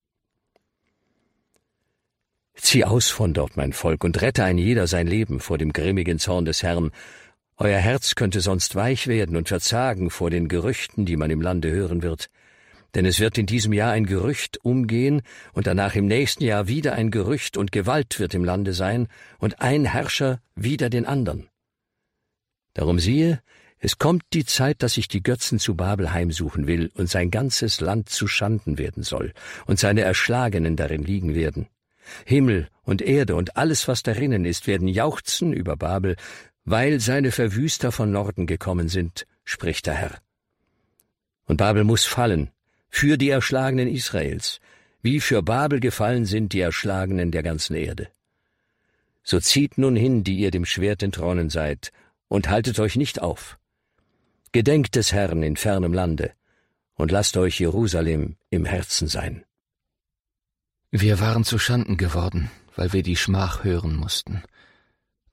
Zieh aus von dort, mein Volk, und rette ein jeder sein Leben vor dem grimmigen Zorn des Herrn. Euer Herz könnte sonst weich werden und verzagen vor den Gerüchten, die man im Lande hören wird. Denn es wird in diesem Jahr ein Gerücht umgehen und danach im nächsten Jahr wieder ein Gerücht und Gewalt wird im Lande sein und ein Herrscher wider den andern. Darum siehe, es kommt die Zeit, dass ich die Götzen zu Babel heimsuchen will und sein ganzes Land zu Schanden werden soll und seine Erschlagenen darin liegen werden. Himmel und Erde und alles, was darinnen ist, werden jauchzen über Babel, weil seine Verwüster von Norden gekommen sind, spricht der Herr. Und Babel muss fallen, für die Erschlagenen Israels, wie für Babel gefallen sind die Erschlagenen der ganzen Erde. So zieht nun hin, die ihr dem Schwert entronnen seid, und haltet euch nicht auf. Gedenkt des Herrn in fernem Lande, und lasst euch Jerusalem im Herzen sein. Wir waren zu Schanden geworden, weil wir die Schmach hören mussten.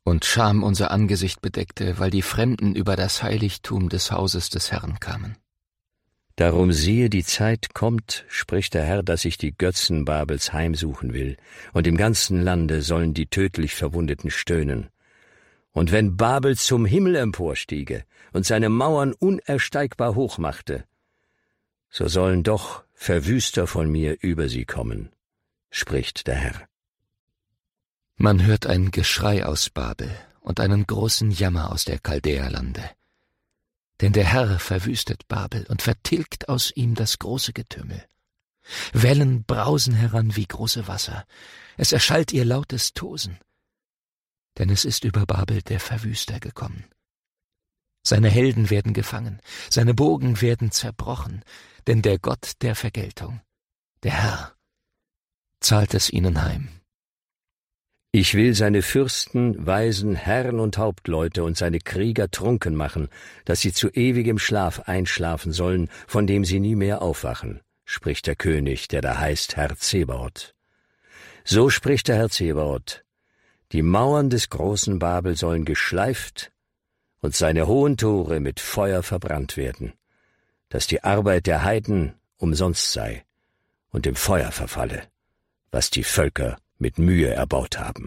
und Scham unser Angesicht bedeckte, weil die Fremden über das Heiligtum des Hauses des Herrn kamen. Darum siehe, die Zeit kommt, spricht der Herr, dass ich die Götzen Babels heimsuchen will, und im ganzen Lande sollen die tödlich Verwundeten stöhnen. Und wenn Babel zum Himmel emporstiege und seine Mauern unersteigbar hoch machte, so sollen doch Verwüster von mir über sie kommen, spricht der Herr. Man hört ein Geschrei aus Babel und einen großen Jammer aus der Chaldäerlande. Denn der Herr verwüstet Babel und vertilgt aus ihm das große Getümmel. Wellen brausen heran wie große Wasser, es erschallt ihr lautes Tosen. Denn es ist über Babel der Verwüster gekommen. Seine Helden werden gefangen, seine Bogen werden zerbrochen, denn der Gott der Vergeltung, der Herr, zahlt es ihnen heim. Ich will seine Fürsten, Weisen, Herren und Hauptleute und seine Krieger trunken machen, dass sie zu ewigem Schlaf einschlafen sollen, von dem sie nie mehr aufwachen, spricht der König, der da heißt Herr Zebaoth. So spricht der Herr Zebaoth: Die Mauern des großen Babel sollen geschleift und seine hohen Tore mit Feuer verbrannt werden, dass die Arbeit der Heiden umsonst sei und im Feuer verfalle, was die Völker mit Mühe erbaut haben.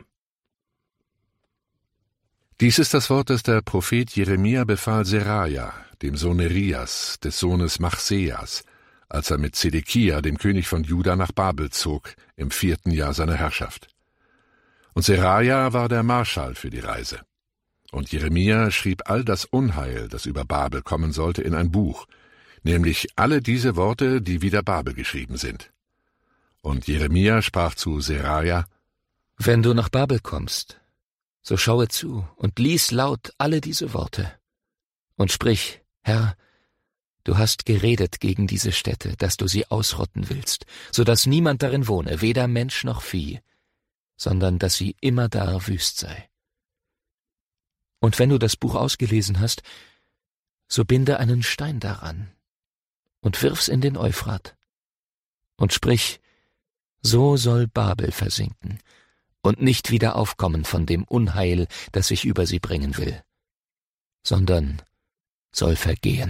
Dies ist das Wort, das der Prophet Jeremia befahl Seraja, dem Sohn Nerias, des Sohnes Machseas, als er mit Zedekia, dem König von Juda, nach Babel zog, im 4. Jahr seiner Herrschaft. Und Seraja war der Marschall für die Reise. Und Jeremia schrieb all das Unheil, das über Babel kommen sollte, in ein Buch, nämlich alle diese Worte, die wider Babel geschrieben sind. Und Jeremia sprach zu Seraja: Wenn du nach Babel kommst, so schaue zu und lies laut alle diese Worte und sprich: Herr, du hast geredet gegen diese Städte, dass du sie ausrotten willst, so dass niemand darin wohne, weder Mensch noch Vieh, sondern dass sie immerdar wüst sei. Und wenn du das Buch ausgelesen hast, so binde einen Stein daran und wirf's in den Euphrat und sprich: So soll Babel versinken und nicht wieder aufkommen von dem Unheil, das ich über sie bringen will, sondern soll vergehen.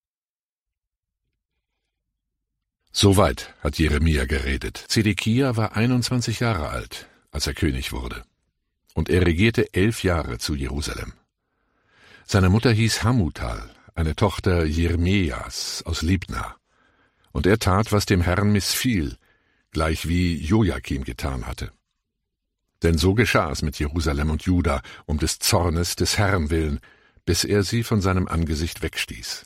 Soweit hat Jeremia geredet. Zedekia war 21 Jahre alt, als er König wurde. Und er regierte 11 Jahre zu Jerusalem. Seine Mutter hieß Hamutal, eine Tochter Jeremias aus Libna. Und er tat, was dem Herrn missfiel, gleich wie Jojakim getan hatte. Denn so geschah es mit Jerusalem und Juda, um des Zornes des Herrn willen, bis er sie von seinem Angesicht wegstieß.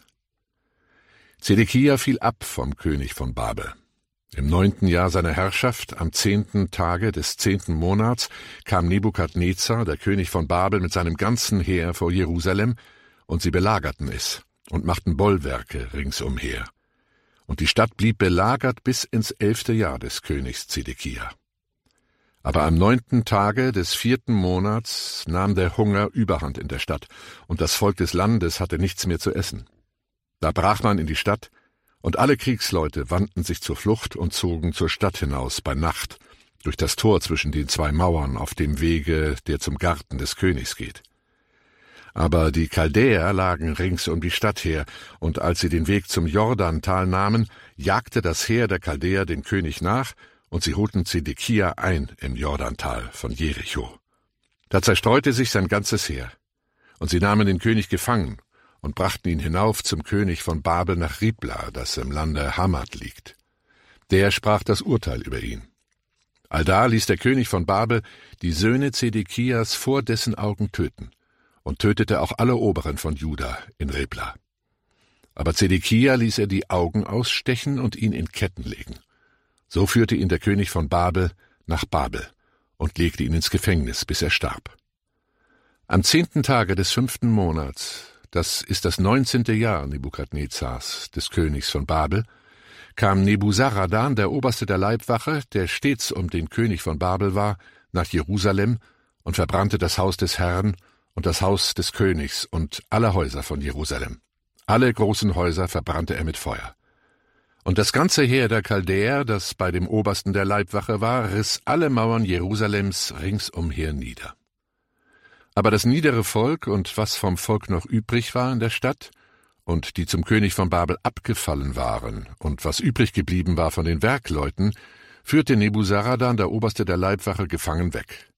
Zedekia fiel ab vom König von Babel. Im 9. Jahr seiner Herrschaft, am 10. Tage des 10. Monats, kam Nebukadnezar, der König von Babel, mit seinem ganzen Heer vor Jerusalem, und sie belagerten es und machten Bollwerke ringsumher. Und die Stadt blieb belagert bis ins 11. Jahr des Königs Zedekia. Aber am 9. Tage des 4. Monats nahm der Hunger Überhand in der Stadt, und das Volk des Landes hatte nichts mehr zu essen. Da brach man in die Stadt, und alle Kriegsleute wandten sich zur Flucht und zogen zur Stadt hinaus bei Nacht, durch das Tor zwischen den 2 Mauern auf dem Wege, der zum Garten des Königs geht. Aber die Chaldäer lagen rings um die Stadt her, und als sie den Weg zum Jordantal nahmen, jagte das Heer der Chaldäer den König nach, und sie holten Zedekia ein im Jordantal von Jericho. Da zerstreute sich sein ganzes Heer, und sie nahmen den König gefangen und brachten ihn hinauf zum König von Babel nach Ribla, das im Lande Hamat liegt. Der sprach das Urteil über ihn. Allda ließ der König von Babel die Söhne Zedekias vor dessen Augen töten und tötete auch alle Oberen von Juda in Ribla. Aber Zedekia ließ er die Augen ausstechen und ihn in Ketten legen. So führte ihn der König von Babel nach Babel und legte ihn ins Gefängnis, bis er starb. Am 10. Tage des 5. Monats, das ist das 19. Jahr Nebukadnezars, des Königs von Babel, kam Nebuzaradan, der Oberste der Leibwache, der stets um den König von Babel war, nach Jerusalem und verbrannte das Haus des Herrn und das Haus des Königs und alle Häuser von Jerusalem. Alle großen Häuser verbrannte er mit Feuer. Und das ganze Heer der Chaldäer, das bei dem Obersten der Leibwache war, riss alle Mauern Jerusalems ringsumher nieder. Aber das niedere Volk und was vom Volk noch übrig war in der Stadt und die zum König von Babel abgefallen waren und was übrig geblieben war von den Werkleuten, führte Nebuzaradan, der Oberste der Leibwache, gefangen weg.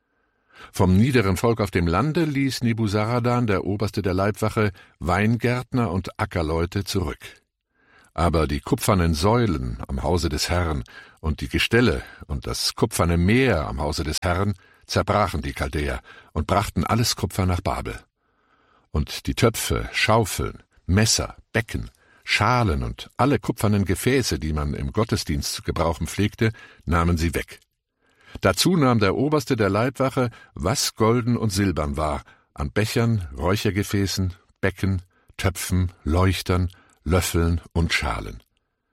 Vom niederen Volk auf dem Lande ließ Nebuzaradan, der Oberste der Leibwache, Weingärtner und Ackerleute zurück. Aber die kupfernen Säulen am Hause des Herrn und die Gestelle und das kupferne Meer am Hause des Herrn zerbrachen die Chaldäer und brachten alles Kupfer nach Babel. Und die Töpfe, Schaufeln, Messer, Becken, Schalen und alle kupfernen Gefäße, die man im Gottesdienst zu gebrauchen pflegte, nahmen sie weg. Dazu nahm der Oberste der Leibwache, was golden und silbern war, an Bechern, Räuchergefäßen, Becken, Töpfen, Leuchtern, Löffeln und Schalen.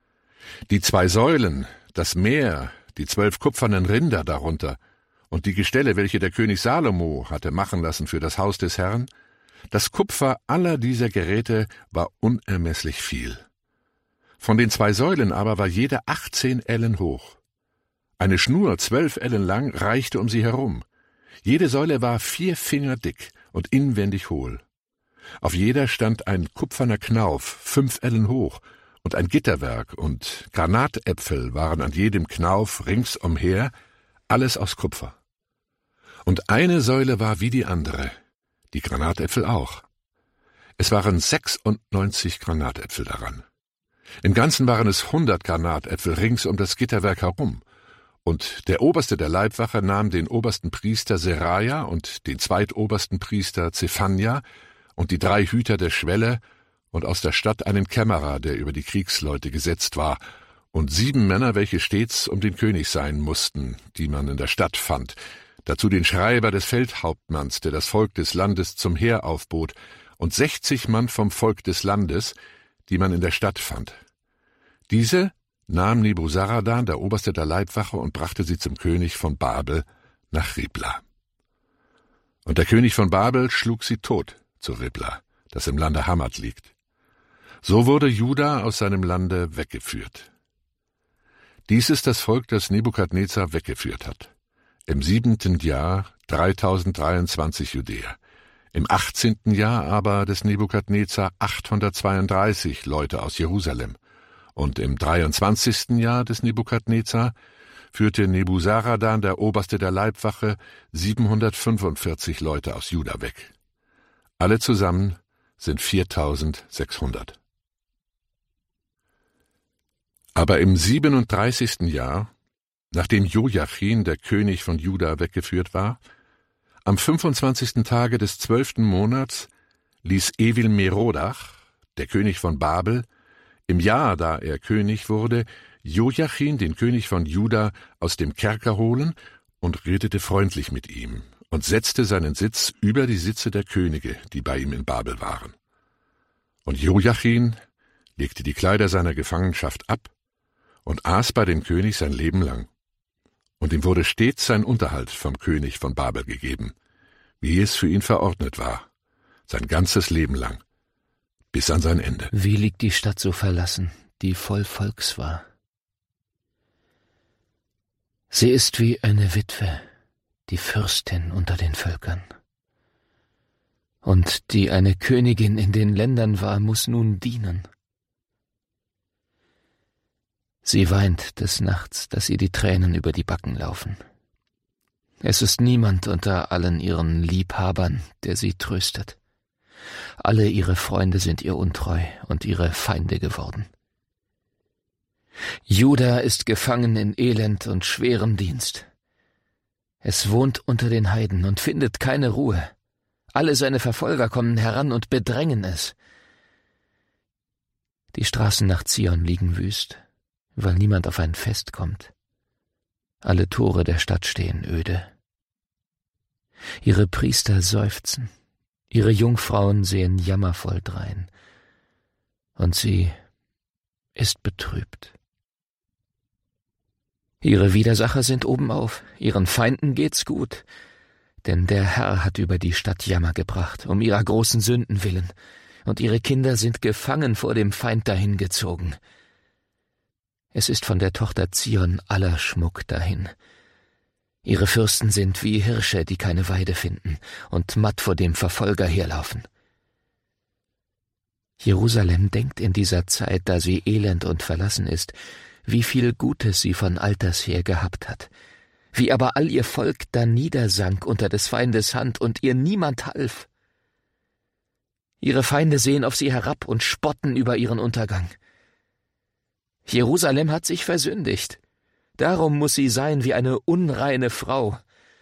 Die 2 Säulen, das Meer, die 12 kupfernen Rinder darunter und die Gestelle, welche der König Salomo hatte machen lassen für das Haus des Herrn, das Kupfer aller dieser Geräte war unermesslich viel. Von den 2 Säulen aber war jede 18 Ellen hoch. Eine Schnur 12 Ellen lang reichte um sie herum. Jede Säule war 4 Finger dick und inwendig hohl. Auf jeder stand ein kupferner Knauf, 5 Ellen hoch, und ein Gitterwerk und Granatäpfel waren an jedem Knauf ringsumher, alles aus Kupfer. Und eine Säule war wie die andere, die Granatäpfel auch. Es waren 96 Granatäpfel daran. Im Ganzen waren es 100 Granatäpfel rings um das Gitterwerk herum. Und der Oberste der Leibwache nahm den obersten Priester Seraja und den zweitobersten Priester Zephania und die 3 Hüter der Schwelle und aus der Stadt einen Kämmerer, der über die Kriegsleute gesetzt war, und 7 Männer, welche stets um den König sein mussten, die man in der Stadt fand, dazu den Schreiber des Feldhauptmanns, der das Volk des Landes zum Heer aufbot, und 60 Mann vom Volk des Landes, die man in der Stadt fand. Diese nahm Nebuzaradan, der Oberste der Leibwache, und brachte sie zum König von Babel nach Ribla. Und der König von Babel schlug sie tot zu Ribla, das im Lande Hamat liegt. So wurde Juda aus seinem Lande weggeführt. Dies ist das Volk, das Nebukadnezar weggeführt hat. Im 7. Jahr 3023 Judäer. Im 18. Jahr aber des Nebukadnezar 832 Leute aus Jerusalem. Und im 23. Jahr des Nebukadnezar führte Nebuzaradan, der Oberste der Leibwache, 745 Leute aus Juda weg. Alle zusammen sind 4600. Aber im 37. Jahr, nachdem Joachim, der König von Juda, weggeführt war, am 25. Tage des 12. Monats ließ Evil-Merodach, der König von Babel, im Jahr, da er König wurde, Joachim, den König von Juda, aus dem Kerker holen und redete freundlich mit ihm und setzte seinen Sitz über die Sitze der Könige, die bei ihm in Babel waren. Und Joachim legte die Kleider seiner Gefangenschaft ab und aß bei dem König sein Leben lang. Und ihm wurde stets sein Unterhalt vom König von Babel gegeben, wie es für ihn verordnet war, sein ganzes Leben lang, bis an sein Ende. Wie liegt die Stadt so verlassen, die voll Volks war? Sie ist wie eine Witwe, die Fürstin unter den Völkern. Und die eine Königin in den Ländern war, muss nun dienen. Sie weint des Nachts, dass ihr die Tränen über die Backen laufen. Es ist niemand unter allen ihren Liebhabern, der sie tröstet. Alle ihre Freunde sind ihr untreu und ihre Feinde geworden. Juda ist gefangen in Elend und schwerem Dienst. Es wohnt unter den Heiden und findet keine Ruhe. Alle seine Verfolger kommen heran und bedrängen es. Die Straßen nach Zion liegen wüst, weil niemand auf ein Fest kommt. Alle Tore der Stadt stehen öde. Ihre Priester seufzen, ihre Jungfrauen sehen jammervoll drein, und sie ist betrübt. Ihre Widersacher sind obenauf, ihren Feinden geht's gut, denn der Herr hat über die Stadt Jammer gebracht, um ihrer großen Sünden willen, und ihre Kinder sind gefangen vor dem Feind dahingezogen. Es ist von der Tochter Zion aller Schmuck dahin. Ihre Fürsten sind wie Hirsche, die keine Weide finden und matt vor dem Verfolger herlaufen. Jerusalem denkt in dieser Zeit, da sie elend und verlassen ist, wie viel Gutes sie von alters her gehabt hat, wie aber all ihr Volk daniedersank unter des Feindes Hand und ihr niemand half. Ihre Feinde sehen auf sie herab und spotten über ihren Untergang. Jerusalem hat sich versündigt, darum muss sie sein wie eine unreine Frau.